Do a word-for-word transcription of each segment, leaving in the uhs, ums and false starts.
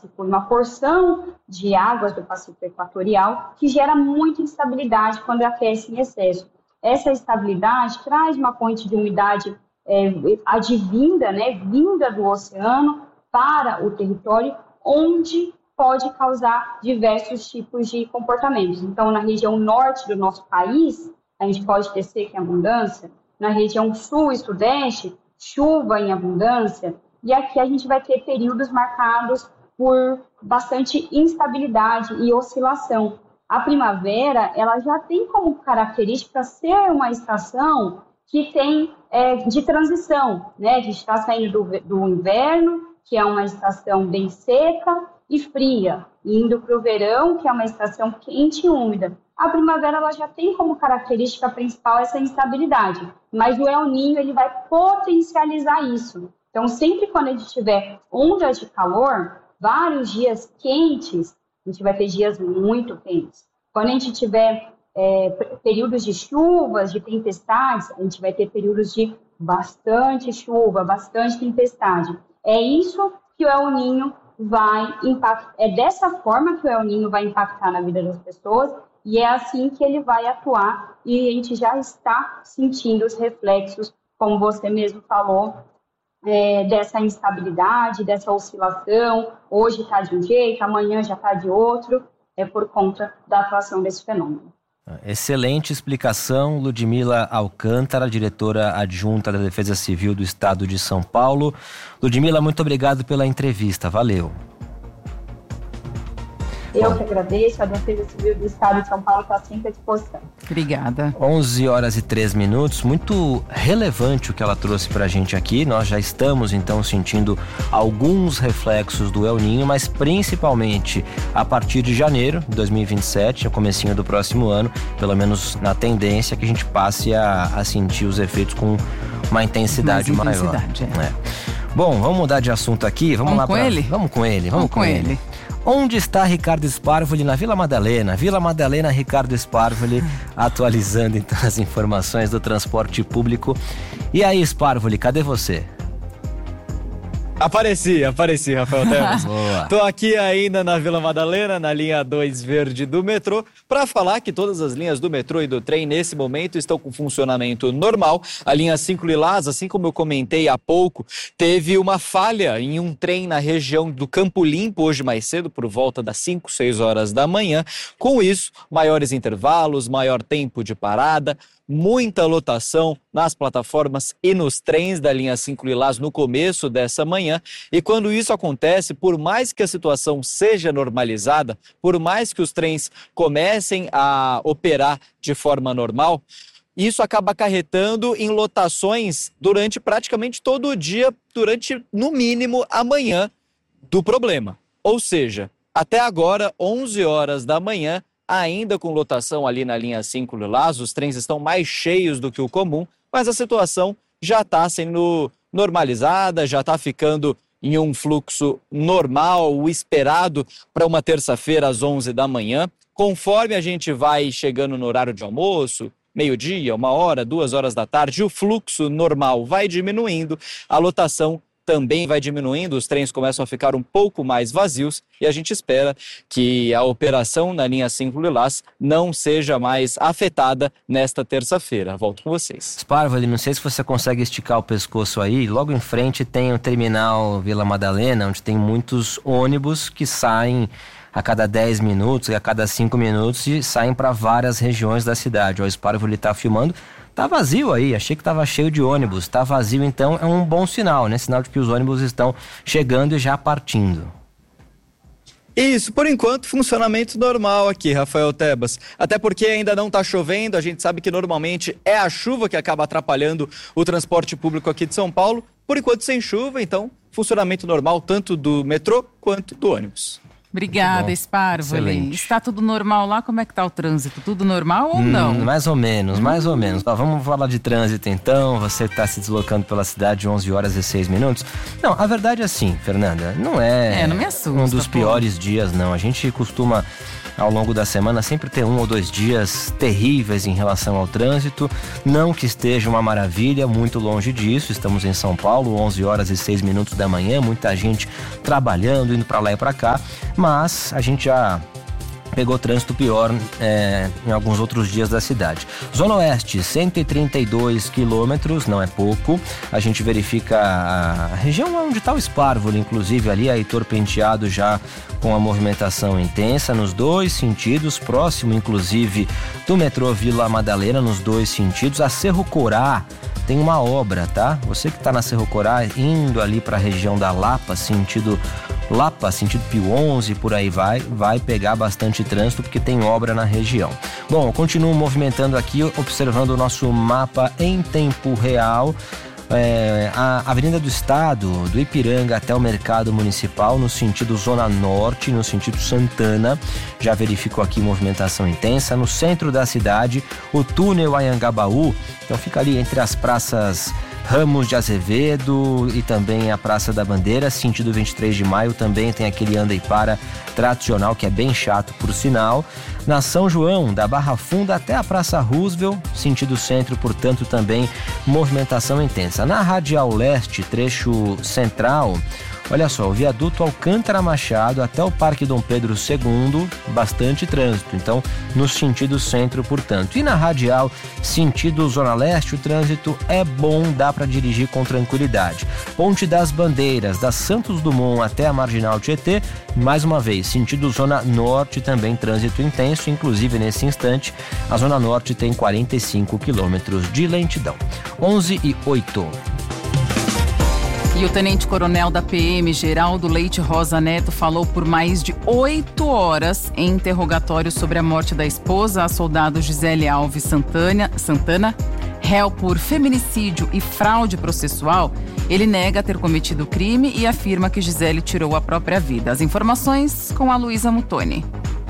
por uma porção de águas do Pacífico Equatorial que gera muita instabilidade quando aquece em excesso. Essa estabilidade traz uma corrente de umidade é, advinda, né, vinda do oceano para o território, onde pode causar diversos tipos de comportamentos. Então, na região norte do nosso país, a gente pode ter seca em abundância. Na região sul e sudeste, chuva em abundância. E aqui a gente vai ter períodos marcados por bastante instabilidade e oscilação. A primavera, ela já tem como característica ser uma estação que tem é, de transição, né? A gente está saindo do, do inverno, que é uma estação bem seca e fria, indo para o verão, que é uma estação quente e úmida. A primavera, ela já tem como característica principal essa instabilidade, mas o El Niño, ele vai potencializar isso. Então, sempre quando a gente tiver ondas de calor, vários dias quentes, a gente vai ter dias muito quentes. Quando a gente tiver é, períodos de chuvas, de tempestades, a gente vai ter períodos de bastante chuva, bastante tempestade. É isso que o El Niño vai impactar, é dessa forma que o El Niño vai impactar na vida das pessoas, e é assim que ele vai atuar, e a gente já está sentindo os reflexos, como você mesmo falou, É, dessa instabilidade, dessa oscilação, hoje está de um jeito, amanhã já está de outro, é por conta da atuação desse fenômeno. Excelente explicação, Ludmila Alcântara, diretora adjunta da Defesa Civil do Estado de São Paulo. Ludmila, muito obrigado pela entrevista, valeu. Eu que agradeço, a Defesa Civil do Estado de São Paulo está sempre à disposição. Obrigada. onze horas e três minutos, muito relevante o que ela trouxe pra gente aqui. Nós já estamos então sentindo alguns reflexos do El Niño, mas principalmente a partir de janeiro de dois mil e vinte e sete, no comecinho do próximo ano, pelo menos na tendência que a gente passe a, a sentir os efeitos com uma intensidade Mais maior. intensidade, é. É. Bom, vamos mudar de assunto aqui. Vamos, vamos lá com pra... ele? Vamos com ele, vamos, vamos com, com ele. ele. Onde está Ricardo Sparvoli? Na Vila Madalena. Vila Madalena, Ricardo Sparvoli, atualizando então as informações do transporte público. E aí, Sparvoli, cadê você? Apareci, apareci, Rafael Teves. Boa. Tô aqui ainda na Vila Madalena, na linha dois verde do metrô, para falar que todas as linhas do metrô e do trem nesse momento estão com funcionamento normal. A linha cinco Lilás, assim como eu comentei há pouco, teve uma falha em um trem na região do Campo Limpo hoje mais cedo, por volta das cinco, seis horas da manhã. Com isso, maiores intervalos, maior tempo de parada, muita lotação nas plataformas e nos trens da linha cinco Lilás no começo dessa manhã. E quando isso acontece, por mais que a situação seja normalizada, por mais que os trens comecem a operar de forma normal, isso acaba acarretando em lotações durante praticamente todo o dia, durante no mínimo a manhã do problema. Ou seja, até agora, onze horas da manhã, ainda com lotação ali na linha cinco Lilás, os trens estão mais cheios do que o comum, mas a situação já está sendo normalizada, já está ficando em um fluxo normal, o esperado para uma terça-feira às onze da manhã. Conforme a gente vai chegando no horário de almoço, meio-dia, uma hora, duas horas da tarde, o fluxo normal vai diminuindo, a lotação também vai diminuindo, os trens começam a ficar um pouco mais vazios e a gente espera que a operação na linha cinco Lilás não seja mais afetada nesta terça-feira. Volto com vocês. Sparvoli, não sei se você consegue esticar o pescoço aí. Logo em frente tem o terminal Vila Madalena, onde tem muitos ônibus que saem a cada dez minutos e a cada cinco minutos e saem para várias regiões da cidade. O Sparvoli está filmando. Tá vazio aí, achei que tava cheio de ônibus. Tá vazio, então é um bom sinal, né? Sinal de que os ônibus estão chegando e já partindo. Isso, por enquanto, funcionamento normal aqui, Rafael Tebas. Até porque ainda não está chovendo, a gente sabe que normalmente é a chuva que acaba atrapalhando o transporte público aqui de São Paulo. Por enquanto sem chuva, então funcionamento normal tanto do metrô quanto do ônibus. Obrigada, Sparvoli. Está tudo normal lá? Como é que está o trânsito? Tudo normal ou não? Hum, mais ou menos, mais hum. ou menos. Ó, vamos falar de trânsito então. Você está se deslocando pela cidade onze horas e seis minutos. Não, a verdade é assim, Fernanda, não é, é não me assusta, um dos pô. piores dias, não. A gente costuma, ao longo da semana, sempre ter um ou dois dias terríveis em relação ao trânsito. Não que esteja uma maravilha, muito longe disso. Estamos em São Paulo, onze horas e seis minutos da manhã, muita gente trabalhando, indo para lá e para cá, mas a gente já pegou trânsito pior é, em alguns outros dias da cidade. Zona Oeste, cento e trinta e dois quilômetros, não é pouco. A gente verifica a região onde está o Sparvoli, inclusive ali, a Heitor Penteado já com a movimentação intensa nos dois sentidos, próximo inclusive do metrô Vila Madalena, nos dois sentidos. A Cerro Corá tem uma obra, tá? Você que está na Cerro Corá, indo ali para a região da Lapa, sentido Lapa, sentido Pio onze, por aí vai, vai pegar bastante trânsito porque tem obra na região. Bom, eu continuo movimentando aqui, observando o nosso mapa em tempo real. É, a Avenida do Estado, do Ipiranga até o Mercado Municipal, no sentido Zona Norte, no sentido Santana, já verificou aqui movimentação intensa. No centro da cidade, o túnel Anhangabaú, então fica ali entre as praças Ramos de Azevedo e também a Praça da Bandeira, sentido vinte e três de maio, também tem aquele anda e para tradicional que é bem chato por sinal. Na São João, da Barra Funda até a Praça Roosevelt, sentido centro, portanto também movimentação intensa. Na Radial Leste, trecho central, olha só, o viaduto Alcântara Machado até o Parque Dom Pedro segundo, bastante trânsito, então no sentido centro, portanto. E na Radial, sentido Zona Leste, o trânsito é bom, dá para dirigir com tranquilidade. Ponte das Bandeiras, da Santos Dumont até a Marginal Tietê, mais uma vez, sentido Zona Norte, também trânsito intenso, inclusive nesse instante, a Zona Norte tem quarenta e cinco quilômetros de lentidão. onze e oito. E o tenente-coronel da P M, Geraldo Leite Rosa Neto, falou por mais de oito horas em interrogatório sobre a morte da esposa, a soldado Gisele Alves Santana, Santana, réu por feminicídio e fraude processual. Ele nega ter cometido o crime e afirma que Gisele tirou a própria vida. As informações com a Luísa Mutoni.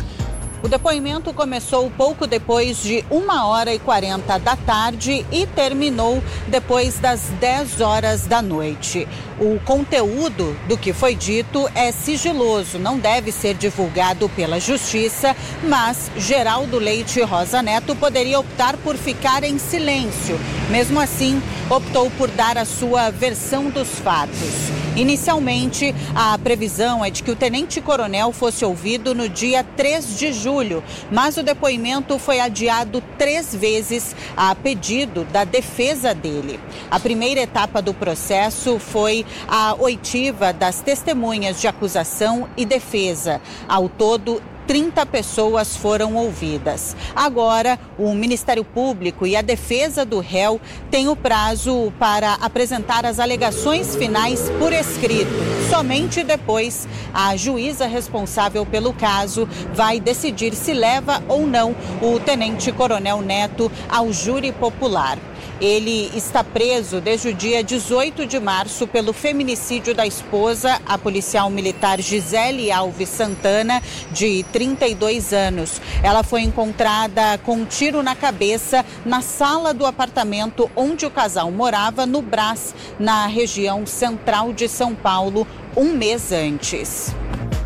O depoimento começou pouco depois de uma hora e quarenta da tarde e terminou depois das dez horas da noite. O conteúdo do que foi dito é sigiloso, não deve ser divulgado pela Justiça, mas Geraldo Leite Rosa Neto poderia optar por ficar em silêncio. Mesmo assim, optou por dar a sua versão dos fatos. Inicialmente, a previsão é de que o tenente-coronel fosse ouvido no dia três de julho, mas o depoimento foi adiado três vezes a pedido da defesa dele. A primeira etapa do processo foi a oitiva das testemunhas de acusação e defesa. Ao todo, trinta pessoas foram ouvidas. Agora, o Ministério Público e a defesa do réu têm o prazo para apresentar as alegações finais por escrito. Somente depois, a juíza responsável pelo caso vai decidir se leva ou não o tenente-coronel Neto ao júri popular. Ele está preso desde o dia dezoito de março pelo feminicídio da esposa, a policial militar Gisele Alves Santana, de trinta e dois anos. Ela foi encontrada com um tiro na cabeça na sala do apartamento onde o casal morava, no Brás, na região central de São Paulo, um mês antes.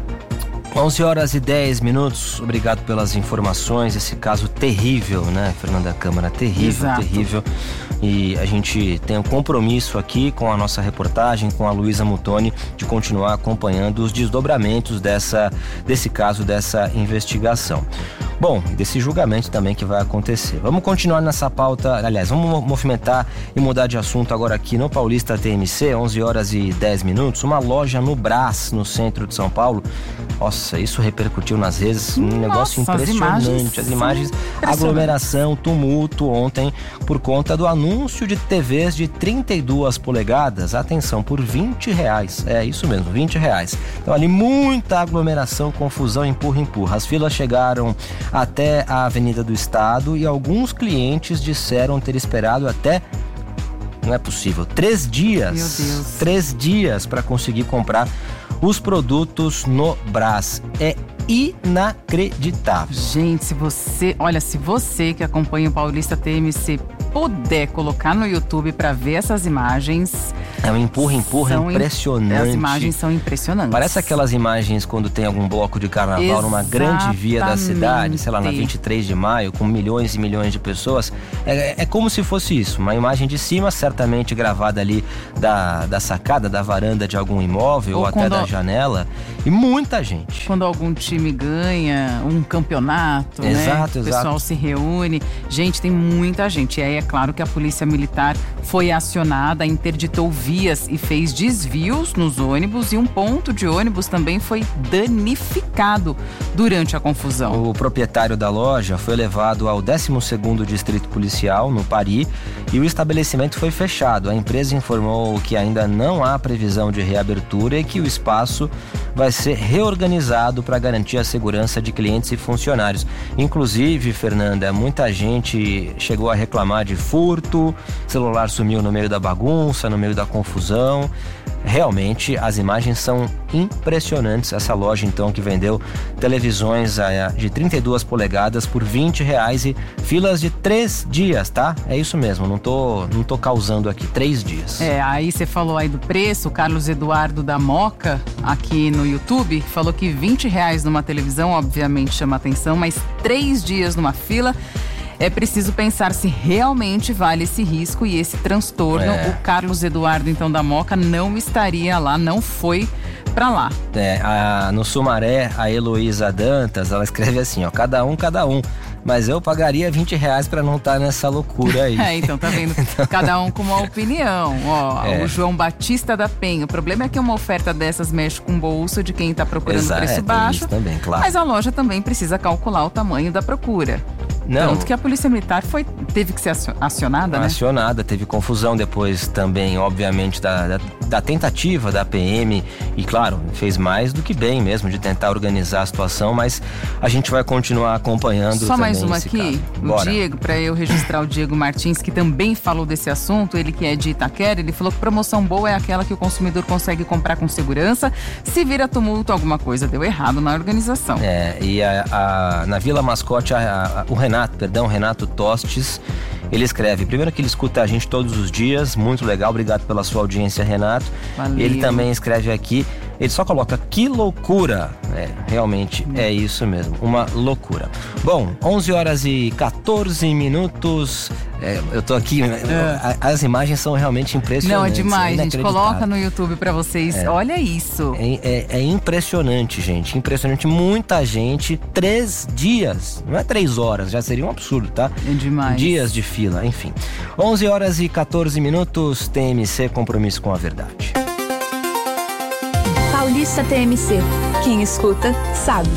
onze horas e dez minutos, obrigado pelas informações, esse caso terrível, né, Fernanda Câmara, terrível, Exato. terrível, e a gente tem um compromisso aqui com a nossa reportagem, com a Luísa Mutoni, de continuar acompanhando os desdobramentos dessa, desse caso, dessa investigação. Bom, desse julgamento também que vai acontecer. Vamos continuar nessa pauta, aliás, vamos movimentar e mudar de assunto agora aqui no Paulista T M C, onze horas e dez minutos, uma loja no Brás, no centro de São Paulo. Nossa, isso repercutiu nas redes, um Nossa, negócio impressionante. As imagens, as imagens aglomeração, tumulto ontem por conta do anúncio de T Vs de trinta e duas polegadas, atenção, por vinte reais. É isso mesmo, vinte reais. Então ali muita aglomeração, confusão, empurra, empurra. As filas chegaram até a Avenida do Estado e alguns clientes disseram ter esperado até Não é possível. Três dias. Meu Deus. Três dias para conseguir comprar os produtos no Brás. É inacreditável. Gente, se você, olha, se você que acompanha o Paulista T M C puder colocar no YouTube para ver essas imagens, é um empurra, empurra são impressionante. As imagens são impressionantes. Parece aquelas imagens quando tem algum bloco de carnaval Exatamente. Numa grande via da cidade, sei lá, na vinte e três de maio, com milhões e milhões de pessoas. É, é como se fosse isso, uma imagem de cima, certamente gravada ali da, da sacada, da varanda de algum imóvel ou, ou até da janela. E muita gente. Quando algum time ganha um campeonato, exato, né? Exato, o pessoal se reúne. Gente, tem muita gente. E aí é claro que a Polícia Militar foi acionada, interditou vias e fez desvios nos ônibus, e um ponto de ônibus também foi danificado durante a confusão. O proprietário da loja foi levado ao décimo segundo Distrito Policial, no Pari, e o estabelecimento foi fechado. A empresa informou que ainda não há previsão de reabertura e que o espaço vai ser reorganizado para garantir a segurança de clientes e funcionários. Inclusive, Fernanda, muita gente chegou a reclamar de furto, celular sumiu no meio da bagunça, no meio da confusão. Realmente, as imagens são impressionantes. Essa loja, então, que vendeu televisões de trinta e duas polegadas por vinte reais e filas de três dias, tá? É isso mesmo, não tô, não tô causando aqui, três dias. É, aí você falou aí do preço, o Carlos Eduardo da Moca, aqui no YouTube, falou que vinte reais numa televisão, obviamente chama atenção, mas três dias numa fila... É preciso pensar se realmente vale esse risco e esse transtorno. É. O Carlos Eduardo, então, da Moca, não estaria lá, não foi pra lá. É, a, no Sumaré, a Heloísa Dantas, ela escreve assim, ó, cada um, cada um. Mas eu pagaria vinte reais pra não estar nessa loucura aí. É, então, tá vendo? Então... Cada um com uma opinião. Ó, é. O João Batista da Penha. O problema é que uma oferta dessas mexe com o bolso de quem tá procurando Exato, preço é, baixo. Isso também, claro. Mas a loja também precisa calcular o tamanho da procura. Não. Tanto que a Polícia Militar foi, teve que ser acionada, né? Acionada, teve confusão depois também, obviamente, da, da, da tentativa da P M. E, claro, fez mais do que bem mesmo de tentar organizar a situação, mas a gente vai continuar acompanhando. Só também mais uma esse aqui, caso. o Bora. Diego, para eu registrar o Diego Martins, que também falou desse assunto, ele que é de Itaquera, ele falou que promoção boa é aquela que o consumidor consegue comprar com segurança, se vira tumulto, alguma coisa deu errado na organização. É, e a, a, na Vila Mascote, a, a, o Renato, perdão, Renato Tostes, ele escreve, primeiro que ele escuta a gente todos os dias, muito legal, obrigado pela sua audiência, Renato. Valeu. Ele também escreve aqui, ele só coloca, que loucura, é, realmente hum. é isso mesmo, uma loucura. Bom, onze horas e quatorze minutos, é, eu tô aqui, é. as imagens são realmente impressionantes. Não, é demais, é gente, coloca no YouTube pra vocês, é. Olha isso. É, é, é impressionante, gente, impressionante, muita gente, três dias, não é três horas, já seria um absurdo, tá? É demais. Dias de fila, enfim. onze horas e quatorze minutos, T M C, compromisso com a verdade. Paulista T M C. Quem escuta, sabe.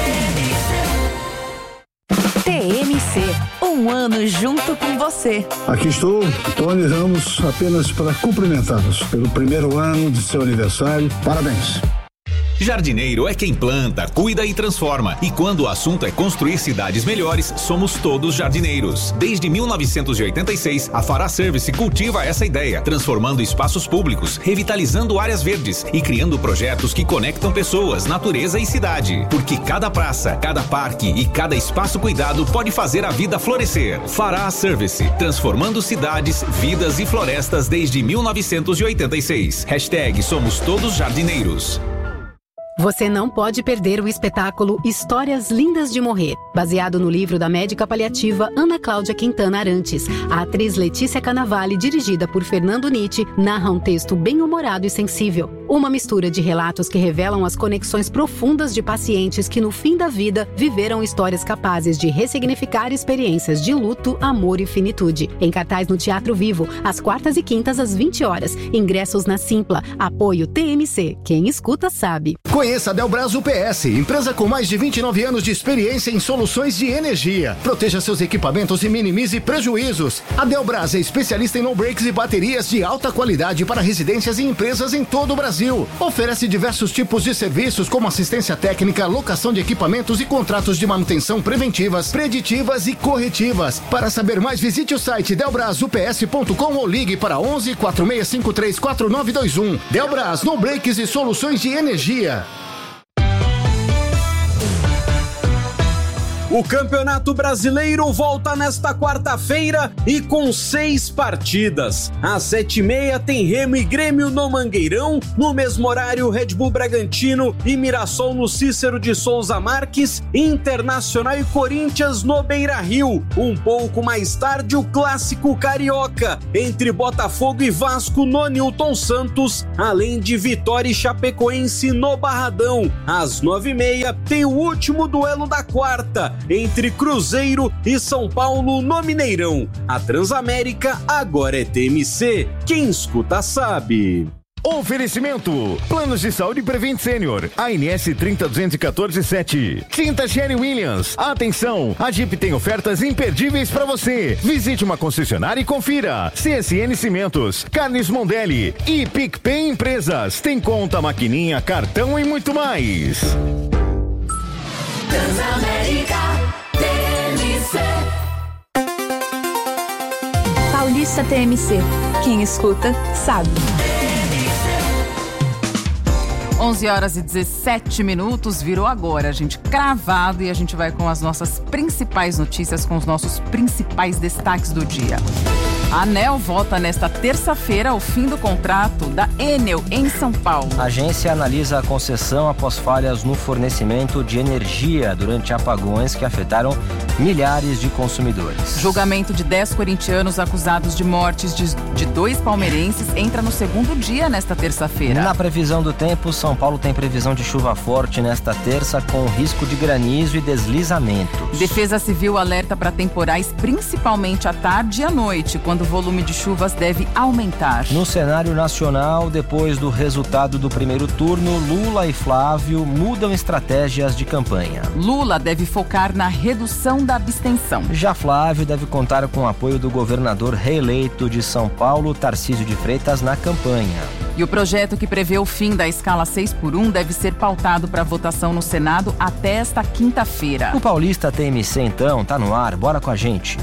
T M C. Um ano junto com você. Aqui estou, Tony Ramos, apenas para cumprimentá-los pelo primeiro ano de seu aniversário. Parabéns. Jardineiro é quem planta, cuida e transforma. E quando o assunto é construir cidades melhores, somos todos jardineiros. Desde mil novecentos e oitenta e seis, a Fará Service cultiva essa ideia, transformando espaços públicos, revitalizando áreas verdes e criando projetos que conectam pessoas, natureza e cidade. Porque cada praça, cada parque e cada espaço cuidado pode fazer a vida florescer. Fará Service, transformando cidades, vidas e florestas desde mil novecentos e oitenta e seis. Hashtag Somos Todos Jardineiros. Você não pode perder o espetáculo Histórias Lindas de Morrer, baseado no livro da médica paliativa Ana Cláudia Quintana Arantes. A atriz Letícia Cannavale, dirigida por Fernando Nitti, narra um texto bem-humorado e sensível. Uma mistura de relatos que revelam as conexões profundas de pacientes que, no fim da vida, viveram histórias capazes de ressignificar experiências de luto, amor e finitude. Em cartaz no Teatro Vivo, às quartas e quintas às vinte horas. Ingressos na Simpla. Apoio T M C. Quem escuta sabe. Conheça a Delbras U P S, empresa com mais de vinte e nove anos de experiência em soluções de energia. Proteja seus equipamentos e minimize prejuízos. A Delbras é especialista em no-breaks e baterias de alta qualidade para residências e empresas em todo o Brasil. Brasil. Oferece diversos tipos de serviços como assistência técnica, locação de equipamentos e contratos de manutenção preventivas, preditivas e corretivas. Para saber mais, visite o site delbras u p s ponto com ou ligue para onze, quatro seis cinco três, quatro nove dois um. Delbras, no breaks e soluções de energia. O Campeonato Brasileiro volta nesta quarta-feira e com seis partidas. Às sete e meia tem Remo e Grêmio no Mangueirão. No mesmo horário, Red Bull Bragantino e Mirassol no Cícero de Souza Marques. Internacional e Corinthians no Beira-Rio. Um pouco mais tarde, o Clássico Carioca entre Botafogo e Vasco no Newton Santos, além de Vitória e Chapecoense no Barradão. Às nove e meia tem o último duelo da quarta, entre Cruzeiro e São Paulo no Mineirão. A Transamérica agora é T M C. Quem escuta sabe. Oferecimento: Planos de Saúde Prevent Senior, A N S trinta duzentos e quatorze sete. Tinta Sherry Williams. Atenção, a Jeep tem ofertas imperdíveis para você. Visite uma concessionária e confira. C S N Cimentos, Carnes Mondelli e PicPay Empresas. Tem conta, maquininha, cartão e muito mais. Transamérica T M C. Paulista T M C. Quem escuta, sabe. onze horas e dezessete minutos, virou agora, gente, cravado, e a gente vai com as nossas principais notícias, com os nossos principais destaques do dia. A ANEEL vota nesta terça-feira o fim do contrato da Enel em São Paulo. A agência analisa a concessão após falhas no fornecimento de energia durante apagões que afetaram milhares de consumidores. Julgamento de dez corintianos acusados de mortes de, de dois palmeirenses entra no segundo dia nesta terça-feira. Na previsão do tempo, São Paulo tem previsão de chuva forte nesta terça, com risco de granizo e deslizamentos. Defesa Civil alerta para temporais principalmente à tarde e à noite, quando o volume de chuvas deve aumentar. No cenário nacional, depois do resultado do primeiro turno, Lula e Flávio mudam estratégias de campanha. Lula deve focar na redução da abstenção. Já Flávio deve contar com o apoio do governador reeleito de São Paulo, Tarcísio de Freitas, na campanha. E o projeto que prevê o fim da escala seis por um deve ser pautado para votação no Senado até esta quinta-feira. O Paulista T M C, então, tá no ar. Bora com a gente.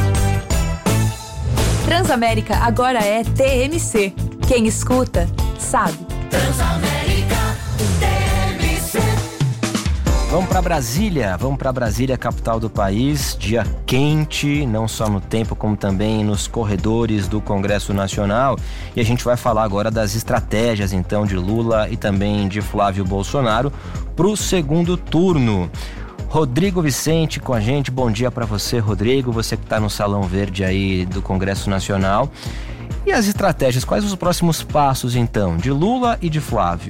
Transamérica agora é T M C. Quem escuta, sabe. Transamérica T M C. Vamos para Brasília, vamos para Brasília, capital do país. Dia quente, não só no tempo, como também nos corredores do Congresso Nacional. E a gente vai falar agora das estratégias, então, de Lula e também de Flávio Bolsonaro para o segundo turno. Rodrigo Vicente com a gente, bom dia para você, Rodrigo, você que está no Salão Verde aí do Congresso Nacional. E as estratégias, quais os próximos passos então, de Lula e de Flávio?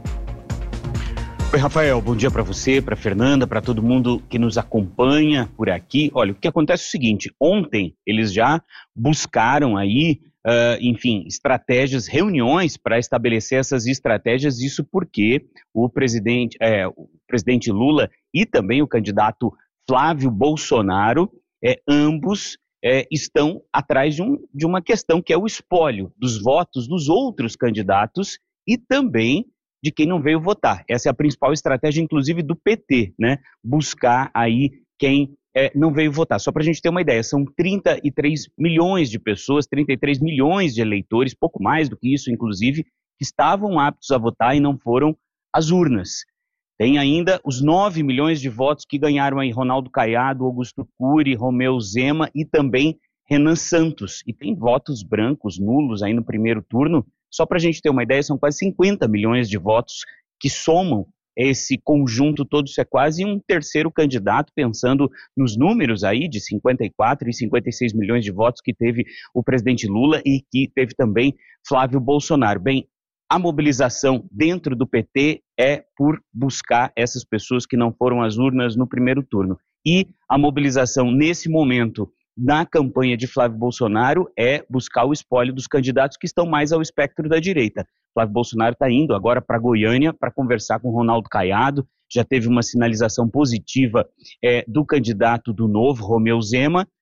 Oi, Rafael, bom dia para você, para Fernanda, para todo mundo que nos acompanha por aqui. Olha, o que acontece é o seguinte, ontem eles já buscaram aí, uh, enfim, estratégias, reuniões para estabelecer essas estratégias, isso porque o presidente, é, o presidente Lula e também o candidato Flávio Bolsonaro, é, ambos é, estão atrás de, um, de uma questão que é o espólio dos votos dos outros candidatos e também de quem não veio votar. Essa é a principal estratégia, inclusive, do P T, né? Buscar aí quem é, não veio votar. Só para a gente ter uma ideia, são trinta e três milhões de pessoas, trinta e três milhões de eleitores, pouco mais do que isso, inclusive, que estavam aptos a votar e não foram às urnas. Tem ainda os nove milhões de votos que ganharam aí Ronaldo Caiado, Augusto Cury, Romeu Zema e também Renan Santos. E tem votos brancos, nulos aí no primeiro turno. Só para a gente ter uma ideia, são quase cinquenta milhões de votos que somam esse conjunto todo. Isso é quase um terceiro candidato, pensando nos números aí de cinquenta e quatro e cinquenta e seis milhões de votos que teve o presidente Lula e que teve também Flávio Bolsonaro. Bem, a mobilização dentro do P T é por buscar essas pessoas que não foram às urnas no primeiro turno. E a mobilização nesse momento na campanha de Flávio Bolsonaro é buscar o espólio dos candidatos que estão mais ao espectro da direita. Flávio Bolsonaro está indo agora para Goiânia para conversar com Ronaldo Caiado, já teve uma sinalização positiva é, do candidato do Novo, Romeu Zema,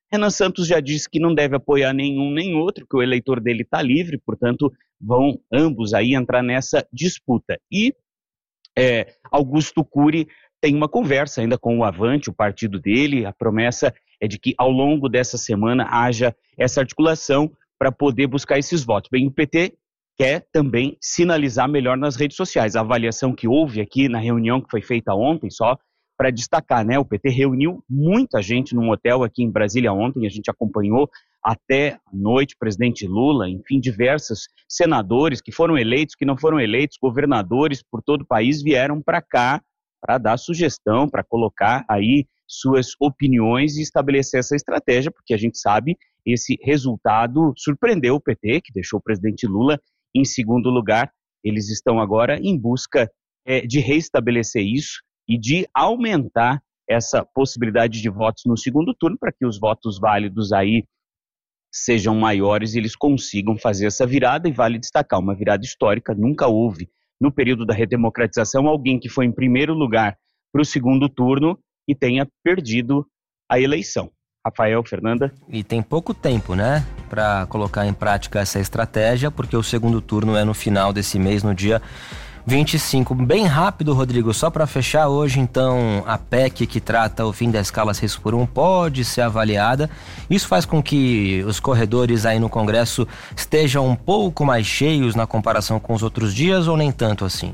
Renan Santos já disse que não deve apoiar nenhum nem outro, que o eleitor dele está livre, portanto, vão ambos aí entrar nessa disputa. E é, Augusto Cury tem uma conversa ainda com o Avante, o partido dele. A promessa é de que ao longo dessa semana haja essa articulação para poder buscar esses votos. Bem, o P T quer também sinalizar melhor nas redes sociais. A avaliação que houve aqui na reunião que foi feita ontem, só para destacar, né? O P T reuniu muita gente num hotel aqui em Brasília ontem, a gente acompanhou até a noite, presidente Lula, enfim, diversos senadores que foram eleitos, que não foram eleitos, governadores por todo o país vieram para cá para dar sugestão, para colocar aí suas opiniões e estabelecer essa estratégia, porque a gente sabe esse resultado surpreendeu o P T, que deixou o presidente Lula em segundo lugar. Eles estão agora em busca é, de reestabelecer isso e de aumentar essa possibilidade de votos no segundo turno para que os votos válidos aí sejam maiores e eles consigam fazer essa virada. E vale destacar, uma virada histórica. Nunca houve, no período da redemocratização, alguém que foi em primeiro lugar para o segundo turno e tenha perdido a eleição. Rafael, Fernanda. E tem pouco tempo, né, para colocar em prática essa estratégia, porque o segundo turno é no final desse mês, no dia vinte e cinco. Bem rápido, Rodrigo, só para fechar hoje, então, a P E C que trata o fim da escala seis por um pode ser avaliada. Isso faz com que os corredores aí no Congresso estejam um pouco mais cheios na comparação com os outros dias ou nem tanto assim?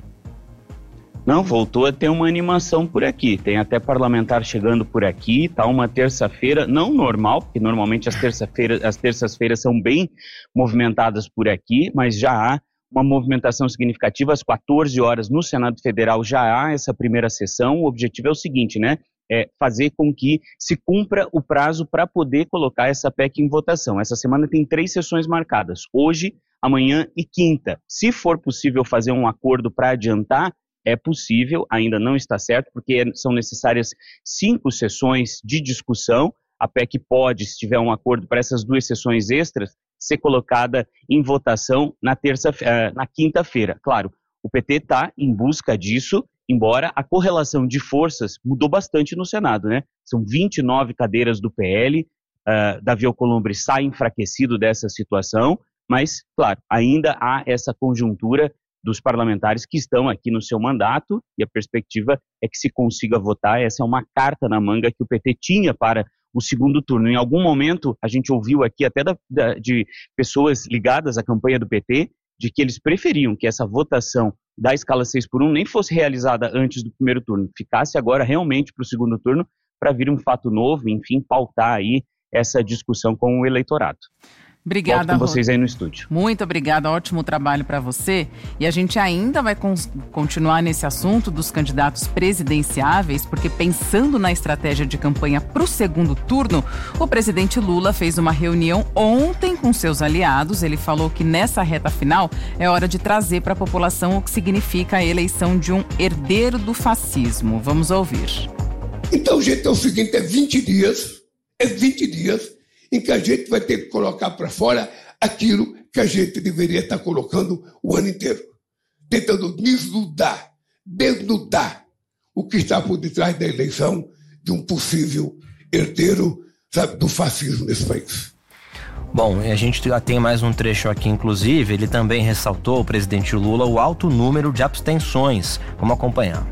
Não, voltou a ter uma animação por aqui, tem até parlamentar chegando por aqui, tá uma terça-feira, não normal, porque normalmente as terça-feiras, as terças-feiras são bem movimentadas por aqui, mas já há uma movimentação significativa. Às quatorze horas no Senado Federal já há essa primeira sessão. O objetivo é o seguinte, né? É fazer com que se cumpra o prazo para poder colocar essa P E C em votação. Essa semana tem três sessões marcadas, hoje, amanhã e quinta. Se for possível fazer um acordo para adiantar, é possível, ainda não está certo, porque são necessárias cinco sessões de discussão. A P E C pode, se tiver um acordo para essas duas sessões extras, ser colocada em votação na, terça, na quinta-feira. Claro, o P T está em busca disso, embora a correlação de forças mudou bastante no Senado, né? São vinte e nove cadeiras do P L, uh, Davi Alcolumbre sai enfraquecido dessa situação, mas, claro, ainda há essa conjuntura dos parlamentares que estão aqui no seu mandato, e a perspectiva é que se consiga votar. Essa é uma carta na manga que o P T tinha para o segundo turno. Em algum momento, a gente ouviu aqui até da, da, de pessoas ligadas à campanha do P T, de que eles preferiam que essa votação da escala seis por um nem fosse realizada antes do primeiro turno, ficasse agora realmente para o segundo turno, para vir um fato novo, enfim, pautar aí essa discussão com o eleitorado. Obrigada, Volto com vocês aí no estúdio. Muito obrigada, ótimo trabalho para você. E a gente ainda vai con- continuar nesse assunto dos candidatos presidenciáveis, porque pensando na estratégia de campanha para o segundo turno, o presidente Lula fez uma reunião ontem com seus aliados. Ele falou que nessa reta final é hora de trazer para a população o que significa a eleição de um herdeiro do fascismo. Vamos ouvir. Então, gente, é o seguinte, é vinte dias, é vinte dias em que a gente vai ter que colocar para fora aquilo que a gente deveria estar colocando o ano inteiro. Tentando desnudar, desnudar o que está por detrás da eleição de um possível herdeiro, sabe, do fascismo nesse país. Bom, a gente já tem mais um trecho aqui, inclusive, ele também ressaltou, o presidente Lula, o alto número de abstenções. Vamos acompanhar.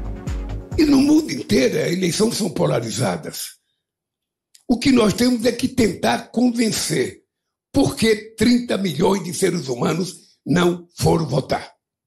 E no mundo inteiro, as eleições são polarizadas. O que nós temos é que tentar convencer por que trinta milhões de seres humanos não foram votar.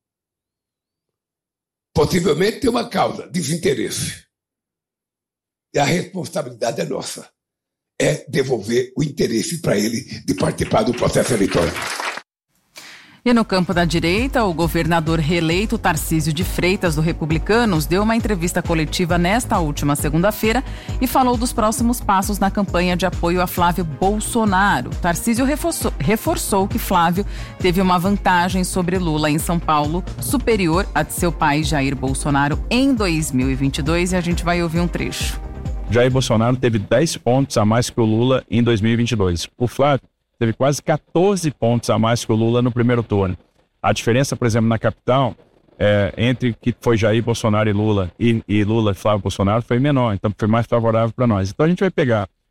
Possivelmente tem uma causa, desinteresse. E a responsabilidade é nossa. É devolver o interesse para ele de participar do processo eleitoral. E no campo da direita, o governador reeleito Tarcísio de Freitas, do Republicanos, deu uma entrevista coletiva nesta última segunda-feira e falou dos próximos passos na campanha de apoio a Flávio Bolsonaro. Tarcísio reforçou, reforçou que Flávio teve uma vantagem sobre Lula em São Paulo, superior à de seu pai, Jair Bolsonaro, em dois mil e vinte e dois, e a gente vai ouvir um trecho. Jair Bolsonaro teve dez pontos a mais que o Lula em dois mil e vinte e dois. O Flávio teve quase quatorze pontos a mais que o Lula no primeiro turno. A diferença, por exemplo, na capital, é, entre que foi Jair Bolsonaro e Lula, e, e Lula e Flávio Bolsonaro, foi menor, então foi mais favorável para nós. Então a gente vai pegar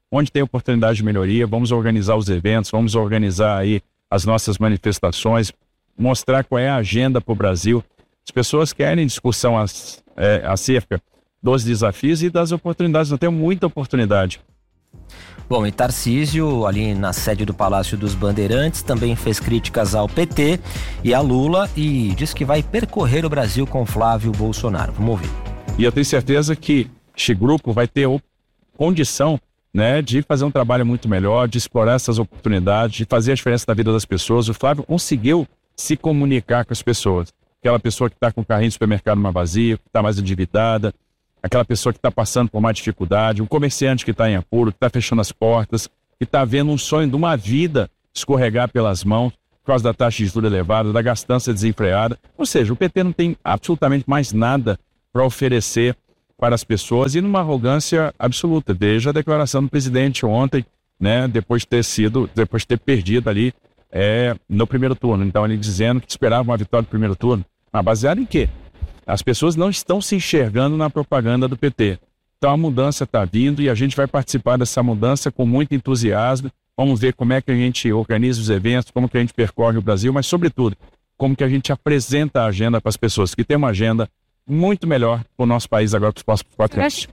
onde tem oportunidade de melhoria, vamos organizar os eventos, vamos organizar aí as nossas manifestações, mostrar qual é a agenda para o Brasil. As pessoas querem discussão as, é, acerca dos desafios e das oportunidades, nós temos muita oportunidade. Bom, e Tarcísio, ali na sede do Palácio dos Bandeirantes, também fez críticas ao P T e a Lula e diz que vai percorrer o Brasil com Flávio Bolsonaro. Vamos ouvir. E eu tenho certeza que este grupo vai ter condição, né, de fazer um trabalho muito melhor, de explorar essas oportunidades, de fazer a diferença na vida das pessoas. O Flávio conseguiu se comunicar com as pessoas. Aquela pessoa que está com o carrinho de supermercado mais vazio, que está mais endividada, aquela pessoa que está passando por mais dificuldade, um comerciante que está em apuro, que está fechando as portas, que está vendo um sonho de uma vida escorregar pelas mãos por causa da taxa de juros elevada, da gastança desenfreada. Ou seja, o P T não tem absolutamente mais nada para oferecer para as pessoas e numa arrogância absoluta. Desde a declaração do presidente ontem, né, depois de ter sido, depois de ter perdido ali é, no primeiro turno. Então ele dizendo que esperava uma vitória no primeiro turno. Mas baseado em quê? As pessoas não estão se enxergando na propaganda do P T. Então a mudança está vindo e a gente vai participar dessa mudança com muito entusiasmo. Vamos ver como é que a gente organiza os eventos, como que a gente percorre o Brasil, mas sobretudo, como que a gente apresenta a agenda para as pessoas, que tem uma agenda muito melhor para o nosso país agora para os próximos quatro anos.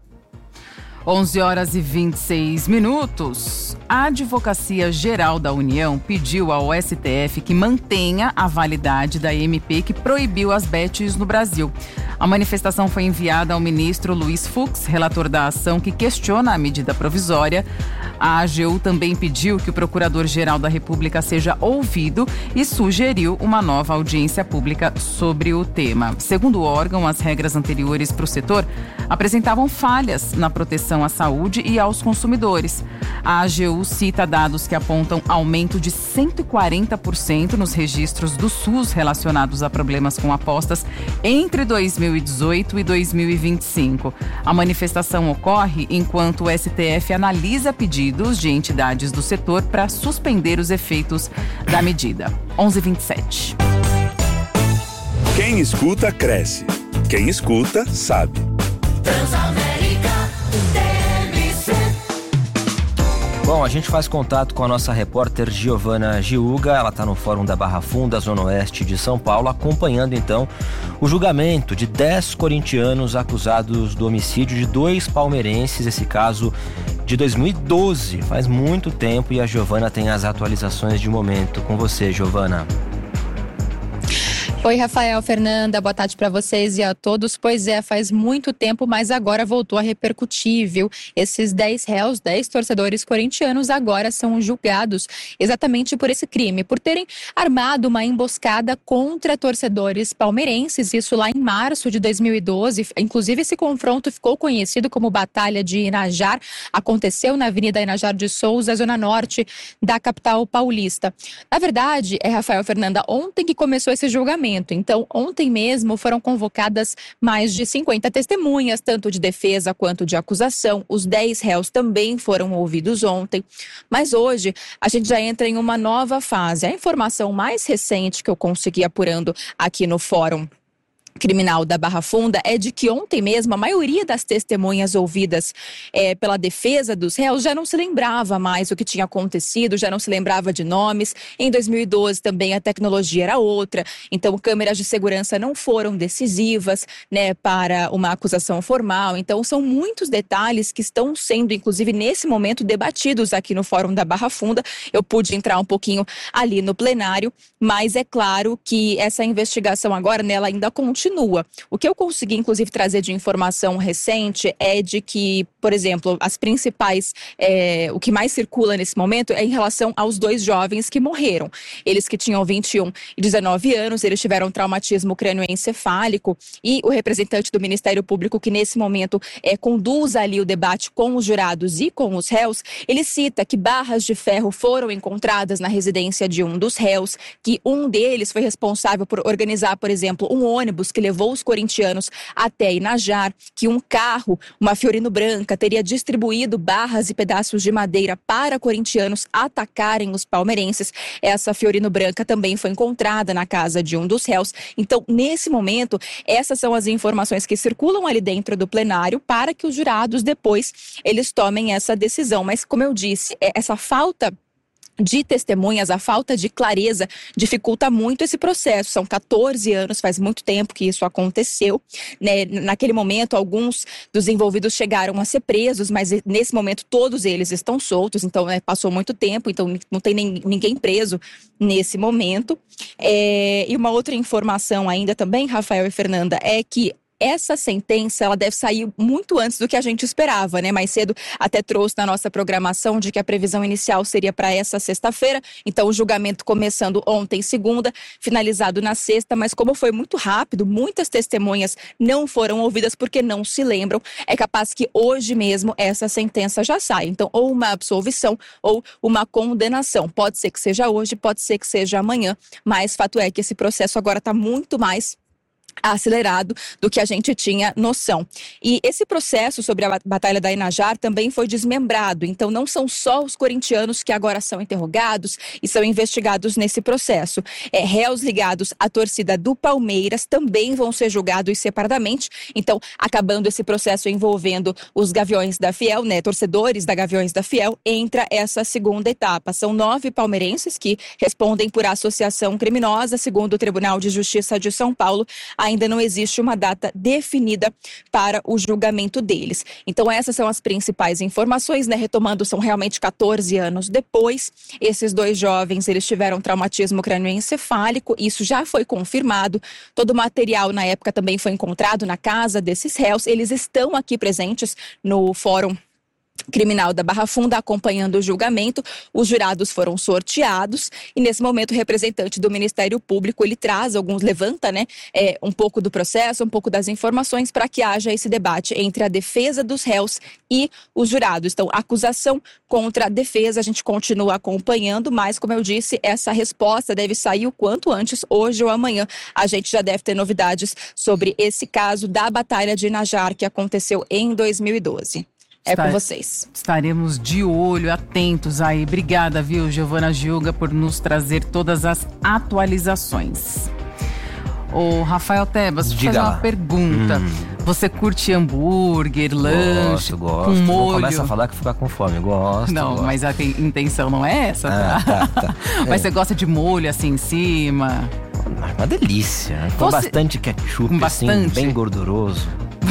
onze horas e vinte e seis minutos. A Advocacia Geral da União pediu ao S T F que mantenha a validade da M P que proibiu as bets no Brasil. A manifestação foi enviada ao ministro Luiz Fux, relator da ação que questiona a medida provisória. A A G U também pediu que o Procurador-Geral da República seja ouvido e sugeriu uma nova audiência pública sobre o tema. Segundo o órgão, as regras anteriores para o setor apresentavam falhas na proteção à saúde e aos consumidores. A A G U cita dados que apontam aumento de cento e quarenta por cento nos registros do SUS relacionados a problemas com apostas entre dois mil e dezoito e dois mil e vinte e cinco. A manifestação ocorre enquanto o S T F analisa pedidos de entidades do setor para suspender os efeitos da medida. onze e vinte e sete. Quem escuta, cresce. Quem escuta, sabe. Bom, a gente faz contato com a nossa repórter Giovana Giuga, ela está no Fórum da Barra Funda, Zona Oeste de São Paulo, acompanhando então o julgamento de dez corintianos acusados do homicídio de dois palmeirenses, esse caso de dois mil e doze, faz muito tempo, e a Giovana tem as atualizações de momento. Com você, Giovana. Oi, Rafael, Fernanda, boa tarde para vocês e a todos. Pois é, faz muito tempo, mas agora voltou a repercutir, viu? Esses dez réus, dez torcedores corintianos agora são julgados exatamente por esse crime, por terem armado uma emboscada contra torcedores palmeirenses, isso lá em março de dois mil e doze. Inclusive, esse confronto ficou conhecido como Batalha de Inajar, aconteceu na Avenida Inajar de Souza, zona norte da capital paulista. Na verdade, é, Rafael, Fernanda, ontem que começou esse julgamento. Então, ontem mesmo foram convocadas mais de cinquenta testemunhas, tanto de defesa quanto de acusação. Os dez réus também foram ouvidos ontem. Mas hoje a gente já entra em uma nova fase. A informação mais recente que eu consegui apurando aqui no Fórum Criminal da Barra Funda é de que ontem mesmo a maioria das testemunhas ouvidas é, pela defesa dos réus já não se lembrava mais o que tinha acontecido, já não se lembrava de nomes. Em dois mil e doze também a tecnologia era outra, então câmeras de segurança não foram decisivas, né, para uma acusação formal. Então são muitos detalhes que estão sendo, inclusive nesse momento, debatidos aqui no Fórum da Barra Funda. Eu pude entrar um pouquinho ali no plenário, mas é claro que essa investigação agora, né, ela ainda continua. Continua. O que eu consegui, inclusive, trazer de informação recente é de que, por exemplo, as principais, é, o que mais circula nesse momento é em relação aos dois jovens que morreram. Eles que tinham vinte e um e dezenove anos, eles tiveram traumatismo crânioencefálico, e o representante do Ministério Público, que nesse momento é, conduz ali o debate com os jurados e com os réus, ele cita que barras de ferro foram encontradas na residência de um dos réus, que um deles foi responsável por organizar, por exemplo, um ônibus que levou os corintianos até Inajar, que um carro, uma Fiorino branca, teria distribuído barras e pedaços de madeira para corintianos atacarem os palmeirenses. Essa Fiorino branca também foi encontrada na casa de um dos réus. Então, nesse momento, essas são as informações que circulam ali dentro do plenário para que os jurados depois eles tomem essa decisão. Mas, como eu disse, essa falta de testemunhas, a falta de clareza dificulta muito esse processo. São quatorze anos, faz muito tempo que isso aconteceu, né? Naquele momento, alguns dos envolvidos chegaram a ser presos, mas nesse momento todos eles estão soltos, então né, passou muito tempo, então não tem nem, ninguém preso nesse momento. É, e uma outra informação ainda também, Rafael e Fernanda, é que essa sentença, ela deve sair muito antes do que a gente esperava, né? Mais cedo até trouxe na nossa programação de que a previsão inicial seria para essa sexta-feira. Então, o julgamento começando ontem, segunda, finalizado na sexta. Mas como foi muito rápido, muitas testemunhas não foram ouvidas porque não se lembram. É capaz que hoje mesmo essa sentença já saia. Então, ou uma absolvição ou uma condenação. Pode ser que seja hoje, pode ser que seja amanhã. Mas fato é que esse processo agora está muito mais acelerado do que a gente tinha noção. E esse processo sobre a Batalha da Inajar também foi desmembrado, então não são só os corintianos que agora são interrogados e são investigados nesse processo. É, réus ligados à torcida do Palmeiras também vão ser julgados separadamente, então acabando esse processo envolvendo os Gaviões da Fiel, né, torcedores da Gaviões da Fiel, entra essa segunda etapa. São nove palmeirenses que respondem por associação criminosa, segundo o Tribunal de Justiça de São Paulo. Ainda não existe uma data definida para o julgamento deles. Então essas são as principais informações, né? Retomando, são realmente quatorze anos depois. Esses dois jovens, eles tiveram traumatismo crânioencefálico, isso já foi confirmado. Todo o material na época também foi encontrado na casa desses réus. Eles estão aqui presentes no Fórum Criminal da Barra Funda acompanhando o julgamento. Os jurados foram sorteados e nesse momento o representante do Ministério Público, ele traz alguns, levanta né, é, um pouco do processo, um pouco das informações para que haja esse debate entre a defesa dos réus e os jurados. Então, acusação contra a defesa, a gente continua acompanhando, mas como eu disse, essa resposta deve sair o quanto antes, hoje ou amanhã. A gente já deve ter novidades sobre esse caso da Batalha de Inajar que aconteceu em dois mil e doze. É com vocês. Estaremos de olho, atentos aí. Obrigada, viu, Giovana Gilga, por nos trazer todas as atualizações. Ô, Rafael Tebas, deixa eu fazer uma pergunta. Hum. Você curte hambúrguer, lanche, gosto, com gosto. molho? Não começa a falar que fica com fome, gosto. Não, gosto. Mas a intenção não é essa, tá? Ah, tá, tá. Mas é. você gosta de molho assim em cima? Uma delícia. Com você... bastante ketchup, com bastante. Assim, bem gorduroso.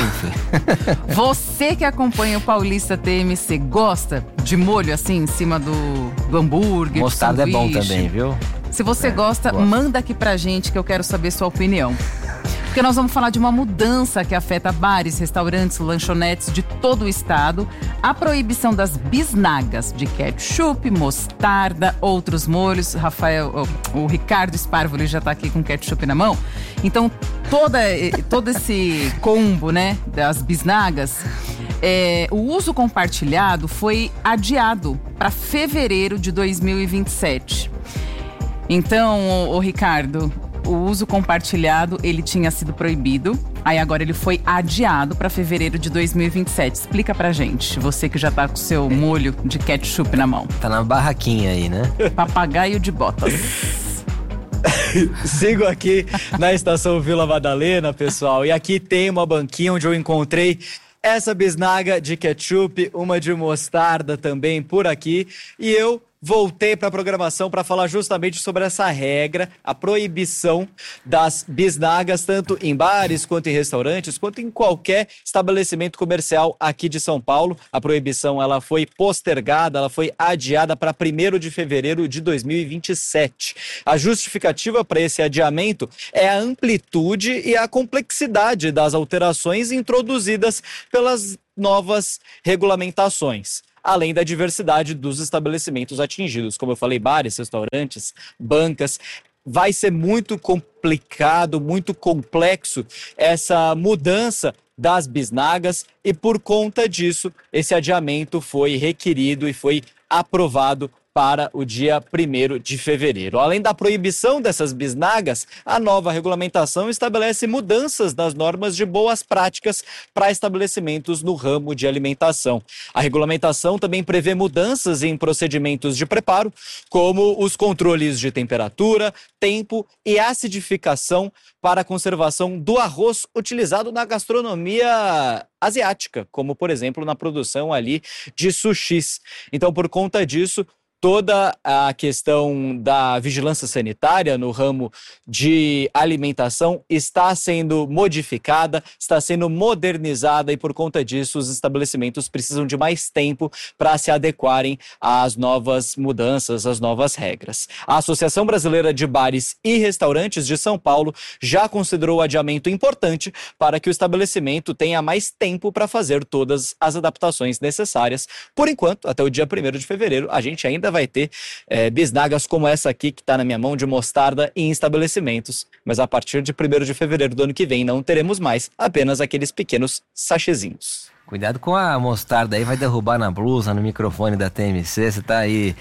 Você que acompanha o Paulista T M C, gosta de molho assim em cima do, do hambúrguer? Mostarda é bom também, viu? Se você é, gosta, gosto. Manda aqui pra gente que eu quero saber sua opinião. Porque nós vamos falar de uma mudança que afeta bares, restaurantes, lanchonetes de todo o estado. A proibição das bisnagas de ketchup, mostarda, outros molhos. Rafael, o, o Ricardo Sparvoli já tá aqui com ketchup na mão. Então, toda, todo esse combo, né, das bisnagas, é, o uso compartilhado foi adiado para fevereiro de dois mil e vinte e sete. Então, o, o Ricardo, o uso compartilhado, ele tinha sido proibido, aí agora ele foi adiado para fevereiro de dois mil e vinte e sete. Explica pra gente, você que já tá com o seu molho de ketchup na mão. Tá na barraquinha aí, né? Papagaio de botas. Sigo aqui na estação Vila Madalena, pessoal, e aqui tem uma banquinha onde eu encontrei essa bisnaga de ketchup, uma de mostarda também por aqui, e eu voltei para a programação para falar justamente sobre essa regra, a proibição das bisnagas, tanto em bares, quanto em restaurantes, quanto em qualquer estabelecimento comercial aqui de São Paulo. A proibição ela foi postergada, ela foi adiada para primeiro de fevereiro de dois mil e vinte e sete. A justificativa para esse adiamento é a amplitude e a complexidade das alterações introduzidas pelas novas regulamentações, além da diversidade dos estabelecimentos atingidos. Como eu falei, bares, restaurantes, bancas. Vai ser muito complicado, muito complexo essa mudança das bisnagas e, por conta disso, esse adiamento foi requerido e foi aprovado para o dia primeiro de fevereiro. Além da proibição dessas bisnagas, a nova regulamentação estabelece mudanças nas normas de boas práticas para estabelecimentos no ramo de alimentação. A regulamentação também prevê mudanças em procedimentos de preparo, como os controles de temperatura, tempo e acidificação para a conservação do arroz utilizado na gastronomia asiática, como, por exemplo, na produção ali de sushis. Então, por conta disso, toda a questão da vigilância sanitária no ramo de alimentação está sendo modificada, está sendo modernizada e, por conta disso, os estabelecimentos precisam de mais tempo para se adequarem às novas mudanças, às novas regras. A Associação Brasileira de Bares e Restaurantes de São Paulo já considerou o adiamento importante para que o estabelecimento tenha mais tempo para fazer todas as adaptações necessárias. Por enquanto, até o dia primeiro de fevereiro, a gente ainda vai ter é, bisnagas como essa aqui que está na minha mão de mostarda em estabelecimentos, mas a partir de primeiro de fevereiro do ano que vem não teremos mais, apenas aqueles pequenos sachezinhos. Cuidado com a mostarda aí, vai derrubar na blusa, no microfone da T M C, você tá aí...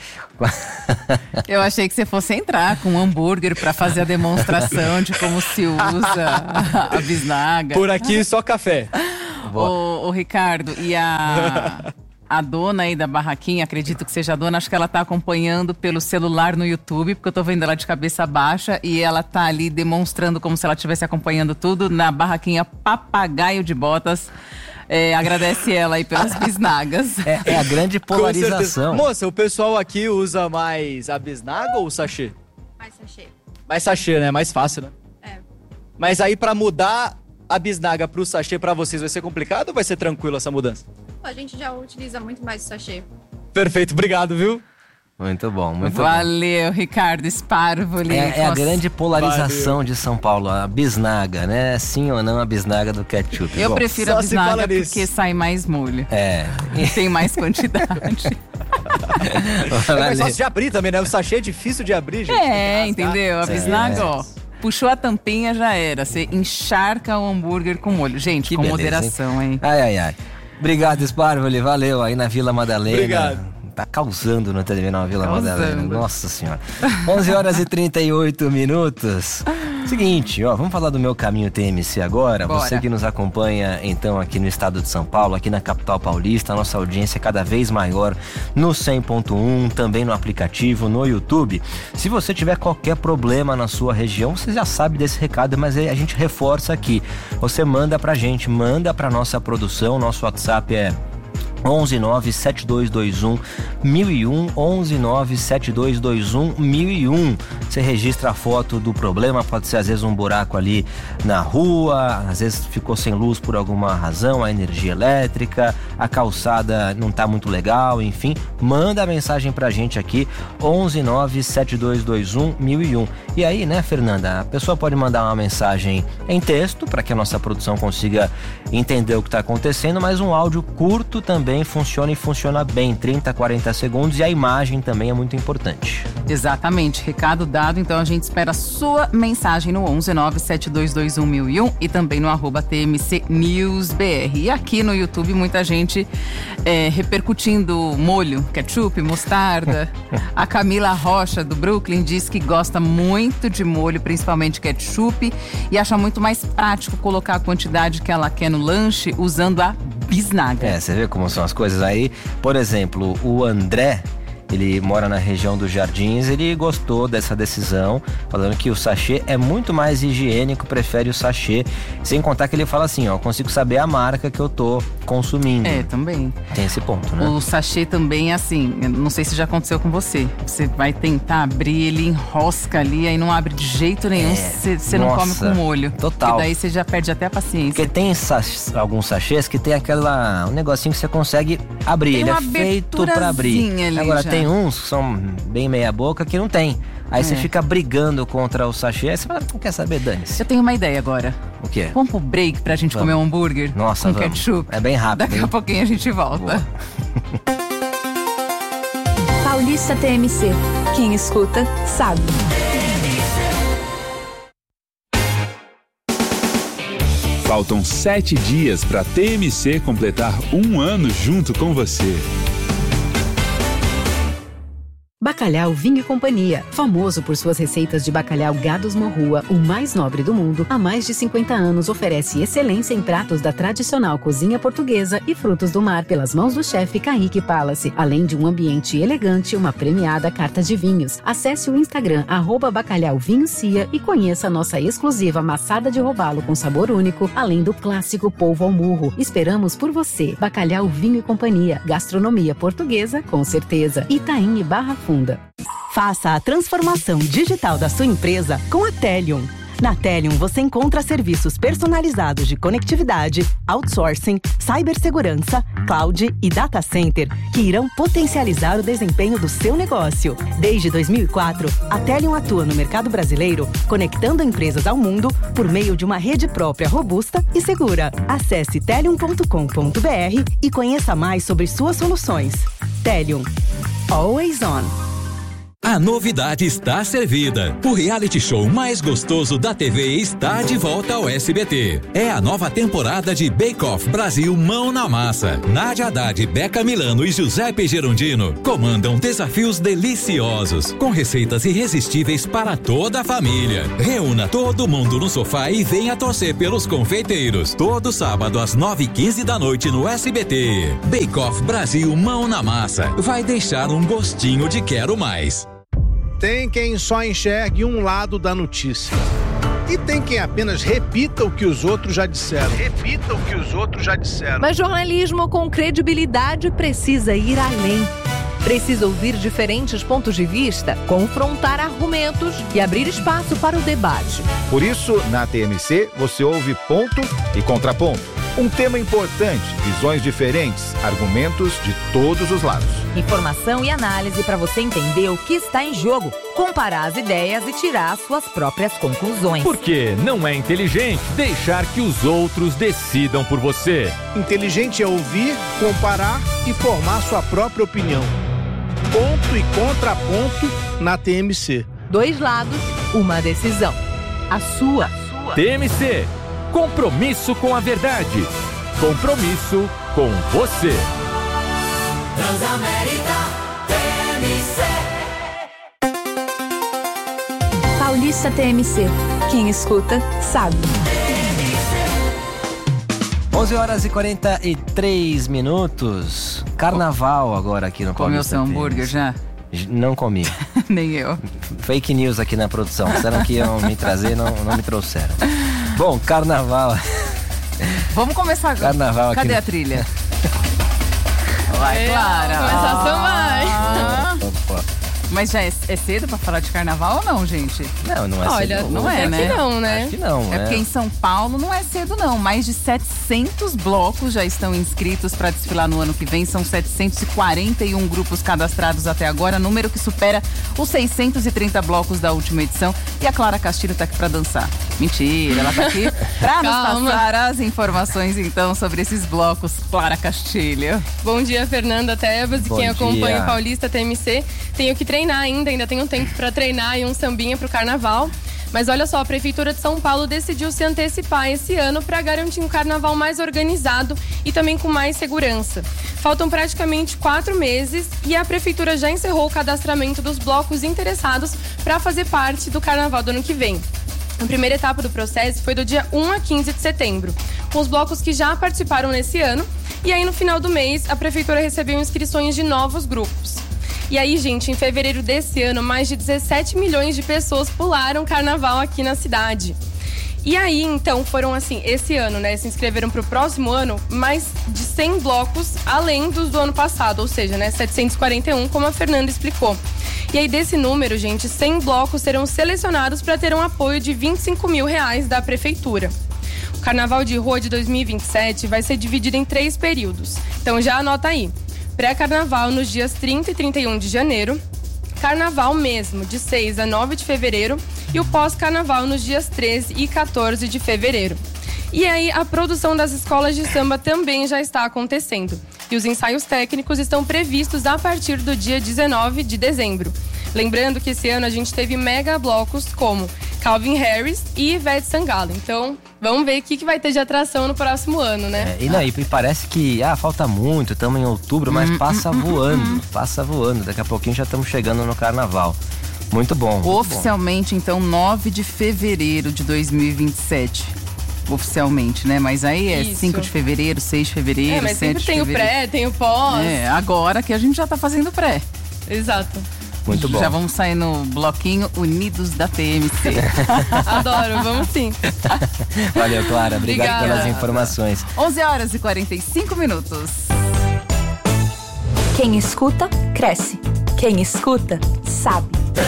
Eu achei que você fosse entrar com um hambúrguer para fazer a demonstração de como se usa a bisnaga. Por aqui só café. Ô, ô Ricardo, e a... A dona aí da barraquinha, acredito que seja a dona, acho que ela tá acompanhando pelo celular no YouTube, porque eu tô vendo ela de cabeça baixa e ela tá ali demonstrando como se ela estivesse acompanhando tudo na barraquinha Papagaio de Botas. É, agradece ela aí pelas bisnagas. É, é a grande polarização. Moça, o pessoal aqui usa mais a bisnaga ou o sachê? Mais sachê. Mais sachê, né? Mais fácil, né? É. Mas aí pra mudar a bisnaga pro sachê pra vocês vai ser complicado ou vai ser tranquilo essa mudança? A gente já utiliza muito mais o sachê. Perfeito, obrigado, viu? Muito bom, muito Valeu, bom. Valeu, Ricardo Sparvoli. É, é a grande polarização Valeu. de São Paulo, a bisnaga, né? Sim ou não a bisnaga do ketchup? Eu Bom, prefiro a bisnaga porque sai mais molho. É. E tem mais quantidade. É mais fácil de abrir também, né? O sachê é difícil de abrir, gente. É, entendeu? A bisnaga, é. ó. Puxou a tampinha, já era. Você encharca o hambúrguer com molho. Gente, Que com beleza, moderação, hein? hein? Ai, ai, ai. Obrigado, Sparvoli. Valeu aí na Vila Madalena. Obrigado. Tá causando no Terminal Vila Causando. Madalena. Nossa Senhora. onze horas e trinta e oito minutos. Seguinte, ó, vamos falar do Meu Caminho T M C agora. Bora. Você que nos acompanha, então, aqui no estado de São Paulo, aqui na capital paulista, a nossa audiência é cada vez maior no cem ponto um, também no aplicativo, no YouTube. Se você tiver qualquer problema na sua região, você já sabe desse recado, mas a gente reforça aqui. Você manda pra gente, manda pra nossa produção, nosso WhatsApp é onze nove sete dois dois um mil e um, onze nove sete dois dois um mil e um. Você registra a foto do problema, pode ser às vezes um buraco ali na rua, às vezes ficou sem luz por alguma razão, a energia elétrica, a calçada não tá muito legal, enfim, manda a mensagem pra gente aqui, onze nove sete dois dois um mil e um. E aí, né, Fernanda, a pessoa pode mandar uma mensagem em texto para que a nossa produção consiga entender o que tá acontecendo, mas um áudio curto também funciona e funciona bem, trinta, quarenta segundos, e a imagem também é muito importante. Exatamente, recado dado, então a gente espera a sua mensagem no onze nove sete dois dois um mil e um e também no arroba T M C News B R. E aqui no YouTube muita gente é, repercutindo molho, ketchup, mostarda. A Camila Rocha do Brooklyn diz que gosta muito de molho, principalmente ketchup, e acha muito mais prático colocar a quantidade que ela quer no lanche usando a bisnaga. É, você vê como são as coisas aí. Por exemplo, o André, ele mora na região dos Jardins, ele gostou dessa decisão, falando que o sachê é muito mais higiênico, prefere o sachê, sem contar que ele fala assim, ó, consigo saber a marca que eu tô consumindo. É, também. Tem esse ponto, né? O sachê também é assim, eu não sei se já aconteceu com você, você vai tentar abrir, ele enrosca ali, aí não abre de jeito nenhum, você é, não come com molho. Total. Porque daí você já perde até a paciência. Porque tem sach- alguns sachês que tem aquela, um negocinho que você consegue abrir, Tem ele é uma feito pra abrir. ali Agora já. tem uns que são bem meia boca que não tem. Aí É. você fica brigando contra o sachê, aí você fala, não quer saber, dane-se. Eu tenho uma ideia agora. O quê? Vamos pro break pra gente Vamos. comer um hambúrguer? Nossa, com vamos. ketchup? É bem rápido, Daqui hein? a pouquinho a gente volta. Paulista T M C. Quem escuta, sabe. Faltam sete dias para a T M C completar um ano junto com você. Bacalhau Vinho e Companhia. Famoso por suas receitas de bacalhau Gados Morrua, o mais nobre do mundo, há mais de cinquenta anos oferece excelência em pratos da tradicional cozinha portuguesa e frutos do mar pelas mãos do chefe Kaique Palace, além de um ambiente elegante e uma premiada carta de vinhos. Acesse o Instagram arroba Bacalhau Vinho Cia e conheça a nossa exclusiva maçada de robalo com sabor único, além do clássico polvo ao murro. Esperamos por você. Bacalhau Vinho e Companhia. Gastronomia portuguesa com certeza. Itaim e Barra Funda. Faça a transformação digital da sua empresa com a Telium. Na Telium você encontra serviços personalizados de conectividade, outsourcing, cibersegurança, cloud e data center que irão potencializar o desempenho do seu negócio. Desde dois mil e quatro, a Telium atua no mercado brasileiro, conectando empresas ao mundo por meio de uma rede própria robusta e segura. Acesse telium ponto com ponto b r e conheça mais sobre suas soluções. Telium. Always on. A novidade está servida. O reality show mais gostoso da T V está de volta ao S B T. É a nova temporada de Bake Off Brasil Mão na Massa. Nádia Haddad, Beca Milano e Giuseppe Gerondino comandam desafios deliciosos, com receitas irresistíveis para toda a família. Reúna todo mundo no sofá e venha torcer pelos confeiteiros. Todo sábado às nove e quinze da noite no S B T. Bake Off Brasil Mão na Massa. Vai deixar um gostinho de quero mais. Tem quem só enxergue um lado da notícia. E tem quem apenas repita o que os outros já disseram. Repita o que os outros já disseram. Mas jornalismo com credibilidade precisa ir além. Precisa ouvir diferentes pontos de vista, confrontar argumentos e abrir espaço para o debate. Por isso, na T M C, você ouve ponto e contraponto. Um tema importante, visões diferentes, argumentos de todos os lados. Informação e análise para você entender o que está em jogo, comparar as ideias e tirar suas próprias conclusões. Porque não é inteligente deixar que os outros decidam por você. Inteligente é ouvir, comparar e formar sua própria opinião. Ponto e contraponto na T M C. Dois lados, uma decisão. A sua. A sua. T M C. Compromisso com a verdade. Compromisso com você. Transamérica T M C. Paulista T M C. Quem escuta, sabe. onze horas e quarenta e três minutos. Carnaval agora aqui no Comeu Paulista. seu hambúrguer já? Não comi. Nem eu. Fake news aqui na produção. Disseram que iam me trazer, não, não me trouxeram. Bom, carnaval. Vamos começar agora. Carnaval Cadê aqui. a trilha? Vai, Clara. Começar a sambar. Ah. Mas já é, é cedo pra falar de carnaval ou não, gente? Não, não é Olha, cedo. não é, né? não, né? Acho que não, É né? porque em São Paulo não é cedo, não. Mais de setecentos blocos já estão inscritos para desfilar no ano que vem. São setecentos e quarenta e um grupos cadastrados até agora, número que supera os seiscentos e trinta blocos da última edição. E a Clara Castilho tá aqui para dançar. Mentira, ela tá aqui para nos passar as informações, então, sobre esses blocos. Clara Castilho. Bom dia, Fernanda Tebas e Bom quem acompanha dia. o Paulista T M C. Tenho que treinar ainda, ainda tenho tempo para treinar e um sambinha pro carnaval. Mas olha só, a Prefeitura de São Paulo decidiu se antecipar esse ano para garantir um carnaval mais organizado e também com mais segurança. Faltam praticamente quatro meses e a Prefeitura já encerrou o cadastramento dos blocos interessados para fazer parte do carnaval do ano que vem. A primeira etapa do processo foi do dia um a quinze de setembro, com os blocos que já participaram nesse ano. E aí, no final do mês, a Prefeitura recebeu inscrições de novos grupos. E aí, gente, em fevereiro desse ano, mais de dezessete milhões de pessoas pularam carnaval aqui na cidade. E aí, então, foram assim, esse ano, né, se inscreveram para o próximo ano mais de cem blocos, além dos do ano passado, ou seja, né, setecentos e quarenta e um, como a Fernanda explicou. E aí, desse número, gente, cem blocos serão selecionados para ter um apoio de vinte e cinco mil reais da Prefeitura. O Carnaval de Rua de dois mil e vinte e sete vai ser dividido em três períodos. Então, já anota aí. Pré-carnaval nos dias trinta e trinta e um de janeiro, carnaval mesmo, de seis a nove de fevereiro, e o pós-carnaval nos dias treze e quatorze de fevereiro. E aí, a produção das escolas de samba também já está acontecendo. E os ensaios técnicos estão previstos a partir do dia dezenove de dezembro. Lembrando que esse ano a gente teve mega blocos como Calvin Harris e Ivete Sangalo. Então, vamos ver o que, que vai ter de atração no próximo ano, né? É, e, não, e parece que ah, falta muito, estamos em outubro, mas hum, passa hum, voando, hum, hum. passa voando. Daqui a pouquinho já estamos chegando no carnaval. Muito bom. Muito Oficialmente, bom. então, nove de fevereiro de dois mil e vinte e sete. Oficialmente, né? Mas aí é Isso. cinco de fevereiro, seis de fevereiro, É, mas sete sempre de tem o fevereiro. pré, tem o pós. É, agora que a gente já tá fazendo pré. Exato. Muito bom. Já vamos sair no bloquinho Unidos da T M C. Adoro, vamos sim. Valeu, Clara. Obrigado Obrigada. pelas informações. onze horas e quarenta e cinco minutos. Quem escuta, cresce. Quem escuta, sabe.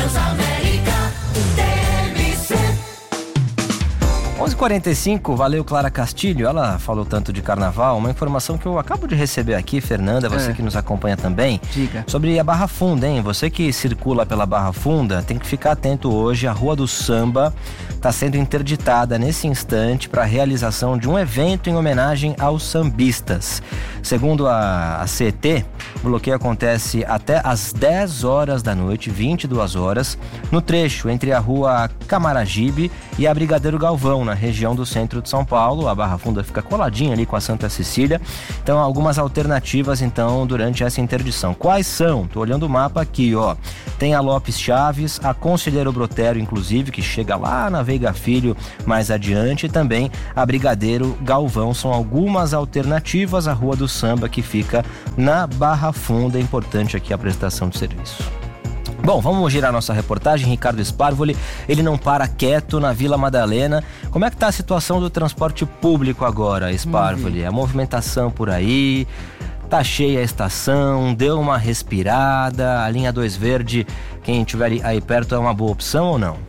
onze e quarenta e cinco, valeu Clara Castilho, ela falou tanto de carnaval, uma informação que eu acabo de receber aqui, Fernanda, você É. que nos acompanha também, Diga. sobre a Barra Funda, hein? Você que circula pela Barra Funda, tem que ficar atento hoje, a Rua do Samba está sendo interditada nesse instante para a realização de um evento em homenagem aos sambistas. Segundo a, a C E T, o bloqueio acontece até às dez horas da noite, vinte e duas horas, no trecho entre a Rua Camaragibe e a Brigadeiro Galvão, na região do centro de São Paulo. A Barra Funda fica coladinha ali com a Santa Cecília. Então, algumas alternativas, então, durante essa interdição. Quais são? Tô olhando o mapa aqui, ó. Tem a Lopes Chaves, a Conselheiro Brotero, inclusive, que chega lá na Veiga Filho mais adiante, e também a Brigadeiro Galvão. São algumas alternativas. A Rua do Samba, que fica na Barra Funda. É importante aqui a prestação de serviço. Bom, vamos girar nossa reportagem. Ricardo Sparvoli, ele não para quieto na Vila Madalena. Como é que tá a situação do transporte público agora, Sparvoli? Uhum. A movimentação por aí, tá cheia a estação, deu uma respirada, a linha dois Verde, quem estiver aí perto, é uma boa opção ou não?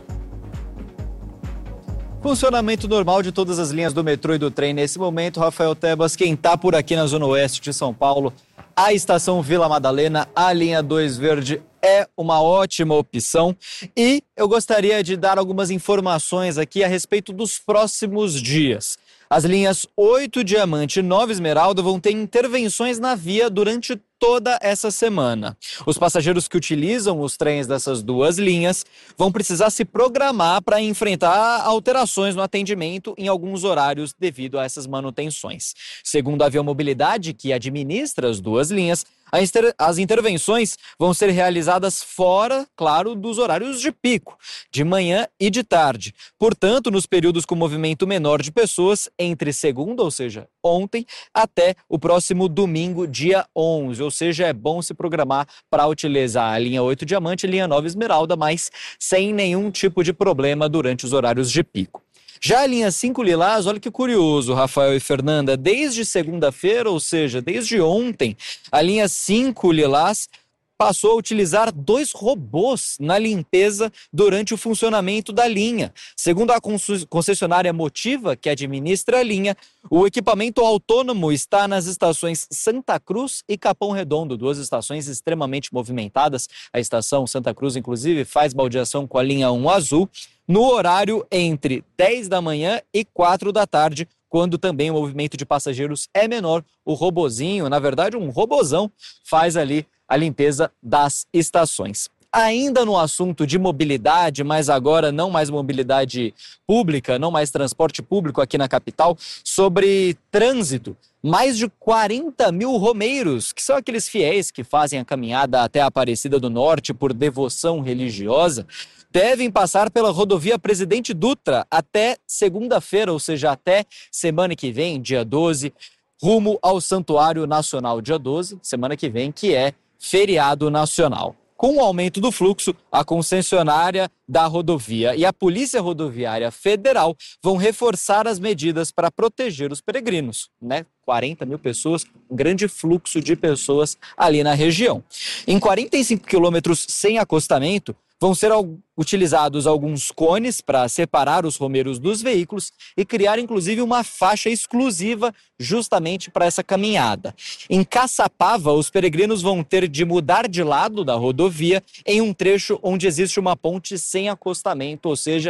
Funcionamento normal de todas as linhas do metrô e do trem nesse momento. Rafael Tebas, quem tá por aqui na Zona Oeste de São Paulo, a estação Vila Madalena, a linha dois Verde é uma ótima opção. E eu gostaria de dar algumas informações aqui a respeito dos próximos dias. As linhas oito Diamante e nove Esmeralda vão ter intervenções na via durante toda essa semana. Os passageiros que utilizam os trens dessas duas linhas vão precisar se programar para enfrentar alterações no atendimento em alguns horários devido a essas manutenções. Segundo a Viamobilidade, que administra as duas linhas, as intervenções vão ser realizadas fora, claro, dos horários de pico, de manhã e de tarde. Portanto, nos períodos com movimento menor de pessoas, entre segunda, ou seja, ontem, até o próximo domingo, dia onze. Ou seja, é bom se programar para utilizar a linha oito Diamante e linha nove Esmeralda, mas sem nenhum tipo de problema durante os horários de pico. Já a linha cinco Lilás, olha que curioso, Rafael e Fernanda, desde segunda-feira, ou seja, desde ontem, a linha cinco Lilás passou a utilizar dois robôs na limpeza durante o funcionamento da linha. Segundo a concessionária Motiva, que administra a linha, o equipamento autônomo está nas estações Santa Cruz e Capão Redondo, duas estações extremamente movimentadas. A estação Santa Cruz, inclusive, faz baldeação com a linha um azul, no horário entre dez da manhã e quatro da tarde, quando também o movimento de passageiros é menor. O robozinho, na verdade um robozão, faz ali a limpeza das estações. Ainda no assunto de mobilidade, mas agora não mais mobilidade pública, não mais transporte público aqui na capital, sobre trânsito. Mais de quarenta mil romeiros, que são aqueles fiéis que fazem a caminhada até a Aparecida do Norte por devoção religiosa, devem passar pela rodovia Presidente Dutra até segunda-feira, ou seja, até semana que vem, dia doze, rumo ao Santuário Nacional, dia doze, semana que vem, que é feriado nacional. Com o aumento do fluxo, a concessionária da rodovia e a Polícia Rodoviária Federal vão reforçar as medidas para proteger os peregrinos, né? quarenta mil pessoas, um grande fluxo de pessoas ali na região. Em quarenta e cinco quilômetros sem acostamento, vão ser utilizados alguns cones para separar os romeiros dos veículos e criar, inclusive, uma faixa exclusiva justamente para essa caminhada. Em Caçapava, os peregrinos vão ter de mudar de lado da rodovia em um trecho onde existe uma ponte sem acostamento, ou seja,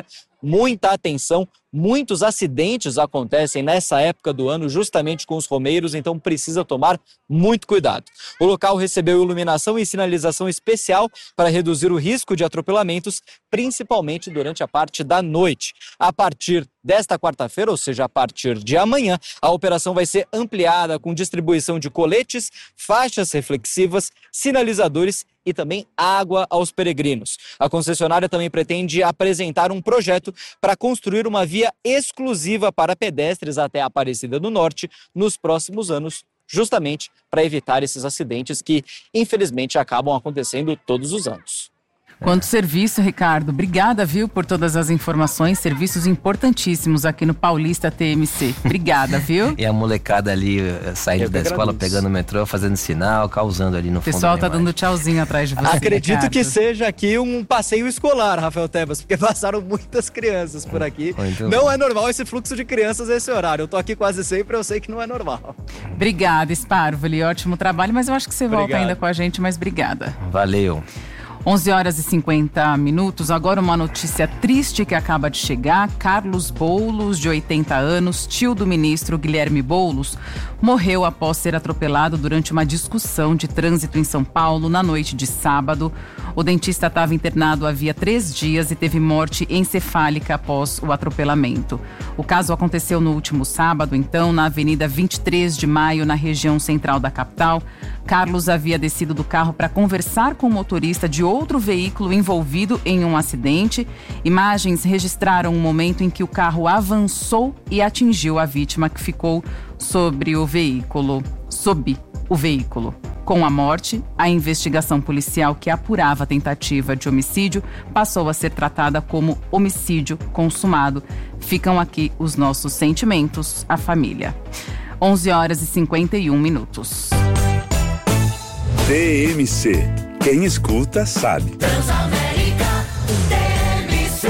muita atenção. Muitos acidentes acontecem nessa época do ano, justamente com os romeiros, então precisa tomar muito cuidado. O local recebeu iluminação e sinalização especial para reduzir o risco de atropelamentos, principalmente durante a parte da noite. A partir desta quarta-feira, ou seja, a partir de amanhã, a operação vai ser ampliada com distribuição de coletes, faixas reflexivas, sinalizadores e também água aos peregrinos. A concessionária também pretende apresentar um projeto para construir uma via exclusiva para pedestres até a Aparecida do Norte nos próximos anos, justamente para evitar esses acidentes que, infelizmente, acabam acontecendo todos os anos. Quanto serviço, Ricardo. Obrigada, viu, por todas as informações, serviços importantíssimos aqui no Paulista T M C. Obrigada, viu? E a molecada ali saindo da escola, agradeço. pegando o metrô, fazendo sinal, causando ali no O fundo. pessoal da tá imagem. dando tchauzinho atrás de você, Acredito Ricardo. que seja aqui um passeio escolar, Rafael Tebas, porque passaram muitas crianças por aqui. Muito Não bom. é normal esse fluxo de crianças nesse horário. Eu tô aqui quase sempre, eu sei que não é normal. Obrigada, Sparvoli. Ótimo trabalho, mas eu acho que você volta Obrigado. ainda com a gente, mas obrigada. Valeu. onze horas e cinquenta minutos, agora uma notícia triste que acaba de chegar. Carlos Boulos, de oitenta anos, tio do ministro Guilherme Boulos, morreu após ser atropelado durante uma discussão de trânsito em São Paulo na noite de sábado. O dentista estava internado havia três dias e teve morte encefálica após o atropelamento. O caso aconteceu no último sábado, então, na Avenida vinte e três de maio, na região central da capital. Carlos havia descido do carro para conversar com o motorista de outro veículo envolvido em um acidente. Imagens registraram o momento em que o carro avançou e atingiu a vítima, que ficou sobre o veículo, sob o veículo. Com a morte, a investigação policial que apurava a tentativa de homicídio passou a ser tratada como homicídio consumado. Ficam aqui os nossos sentimentos à família. onze horas e cinquenta e um minutos. T M C. Quem escuta sabe. Transamérica T M C.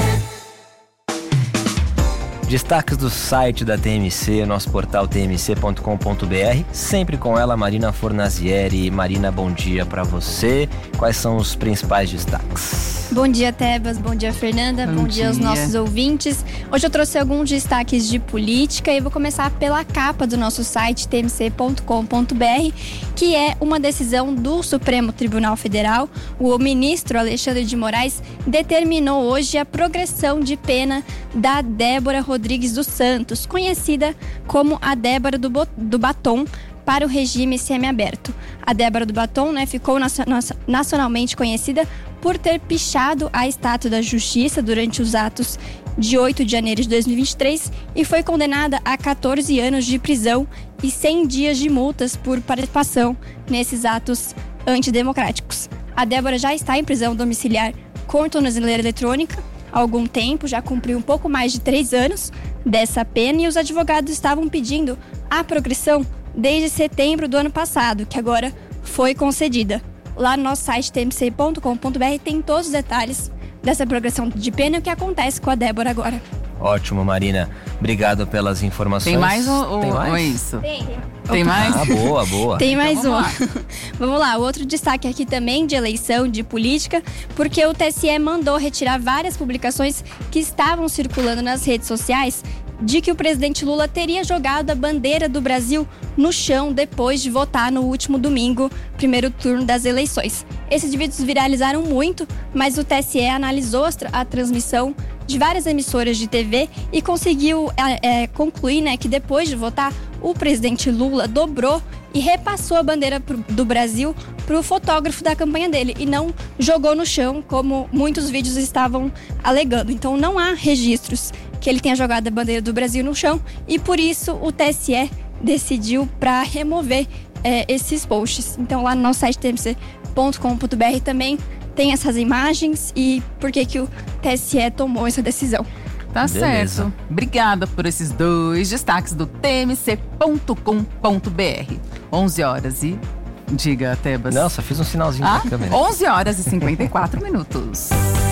Destaques do site da T M C, nosso portal t m c ponto com ponto b r, sempre com ela, Marina Fornazieri. Marina, bom dia para você. Quais são os principais destaques? Bom dia, Tebas. Bom dia, Fernanda. Bom, Bom dia aos dia. nossos ouvintes. Hoje eu trouxe alguns destaques de política e vou começar pela capa do nosso site t m c ponto com ponto b r, que é uma decisão do Supremo Tribunal Federal. O ministro Alexandre de Moraes determinou hoje a progressão de pena da Débora Rodrigues dos Santos, conhecida como a Débora do, Bo- do Batom, para o regime semiaberto. A Débora do Batom, né, ficou nacio- nacionalmente conhecida por ter pichado a Estátua da Justiça durante os atos de oito de janeiro de dois mil e vinte e três e foi condenada a catorze anos de prisão e cem dias de multas por participação nesses atos antidemocráticos. A Débora já está em prisão domiciliar com tornozeleira eletrônica há algum tempo, já cumpriu um pouco mais de três anos dessa pena e os advogados estavam pedindo a progressão desde setembro do ano passado, que agora foi concedida. Lá no nosso site t m c ponto com ponto b r tem todos os detalhes dessa progressão de pena e o que acontece com a Débora agora. Ótimo, Marina. Obrigado pelas informações. Tem mais ou, Tem ou- mais? ou é isso? Tem. Tem mais? Ah, boa, boa. Tem mais Então, um. vamos Vamos lá, outro destaque aqui também de eleição, de política, porque o T S E mandou retirar várias publicações que estavam circulando nas redes sociais de que o presidente Lula teria jogado a bandeira do Brasil no chão depois de votar no último domingo, primeiro turno das eleições. Esses vídeos viralizaram muito, mas o T S E analisou a transmissão de várias emissoras de T V e conseguiu é, é, concluir, né, que depois de votar, o presidente Lula dobrou e repassou a bandeira pro, do Brasil para o fotógrafo da campanha dele e não jogou no chão, como muitos vídeos estavam alegando. Então não há registros que ele tenha jogado a bandeira do Brasil no chão e por isso o T S E decidiu para remover é, esses posts. Então lá no nosso site t m c ponto com ponto b r também tem essas imagens e por que que o T S E tomou essa decisão. Tá Beleza. certo. Obrigada por esses dois destaques do t m c ponto com ponto b r. onze horas e... Diga, Tebas. Não, só fiz um sinalzinho Ah, pra câmera. onze horas e cinquenta e quatro minutos.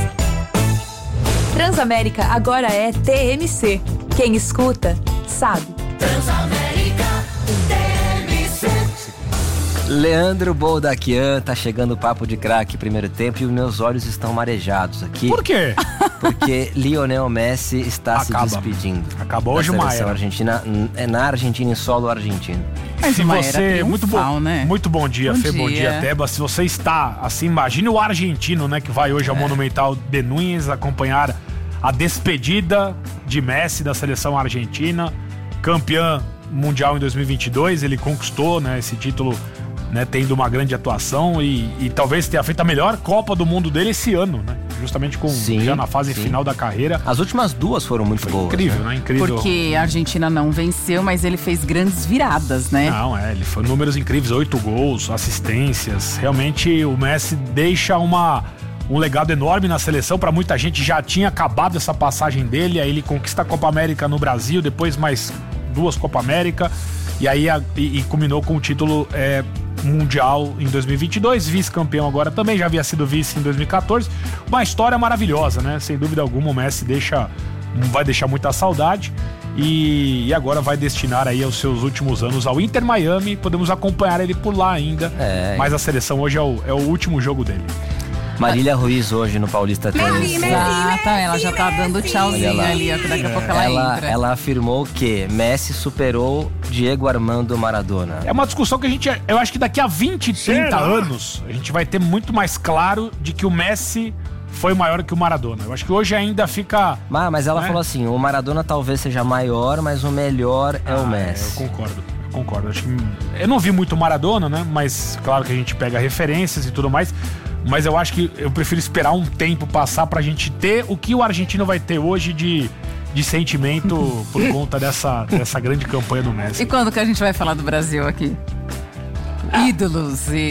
Transamérica agora é T M C. Quem escuta, sabe. Transamérica T M C. Leandro Boldaquian, tá chegando o papo de craque primeiro tempo e os meus olhos estão marejados aqui. Por quê? Porque Lionel Messi está Acaba. se despedindo. Acabou hoje uma era. Argentina, é na Argentina, em solo argentino. Mas Se uma você, era muito bom, né? muito bom dia, Bom Fê, bom dia. dia, Teba. Se você está, assim, imagine o argentino, né, que vai hoje ao Monumental de Núñez acompanhar a despedida de Messi da seleção argentina, campeã mundial em dois mil e vinte e dois, ele conquistou, né, esse título, né, tendo uma grande atuação e, e talvez tenha feito a melhor Copa do Mundo dele esse ano, né? Justamente com Sim, já na fase sim. final da carreira. As últimas duas foram muito boas. Incrível, né? Incrível. Porque a Argentina não venceu, mas ele fez grandes viradas, né? Não, é, ele foi números incríveis, oito gols, assistências. Realmente o Messi deixa uma, um legado enorme na seleção. Para muita gente já tinha acabado essa passagem dele, aí ele conquista a Copa América no Brasil, depois mais duas Copa América, e aí a, e, e culminou com o título é, mundial em dois mil e vinte e dois, vice-campeão agora também, já havia sido vice em dois mil e quatorze. Uma história maravilhosa, né? Sem dúvida alguma, o Messi deixa, vai deixar muita saudade e, e agora vai destinar aí os seus últimos anos ao Inter Miami. Podemos acompanhar ele por lá ainda, É. mas a seleção hoje é o, é o último jogo dele. Marília Ruiz hoje no Paulista Tênis. Exato, ela já tá dando tchauzinho Olha lá. ali, ó, que daqui a pouco ela, Ela, entra. ela afirmou que Messi superou Diego Armando Maradona. É uma discussão que a gente, eu acho que daqui a vinte, trinta Será? anos, a gente vai ter muito mais claro de que o Messi foi maior que o Maradona. Eu acho que hoje ainda fica... Mas, mas ela né? falou assim, o Maradona talvez seja maior, mas o melhor é o Messi. Eu concordo, eu concordo. Acho que, eu não vi muito Maradona, né? Mas claro que a gente pega referências e tudo mais. Mas eu acho que eu prefiro esperar um tempo passar pra gente ter o que o argentino vai ter hoje de, de sentimento por conta dessa, dessa grande campanha do Messi. E quando que a gente vai falar do Brasil aqui? Ídolos e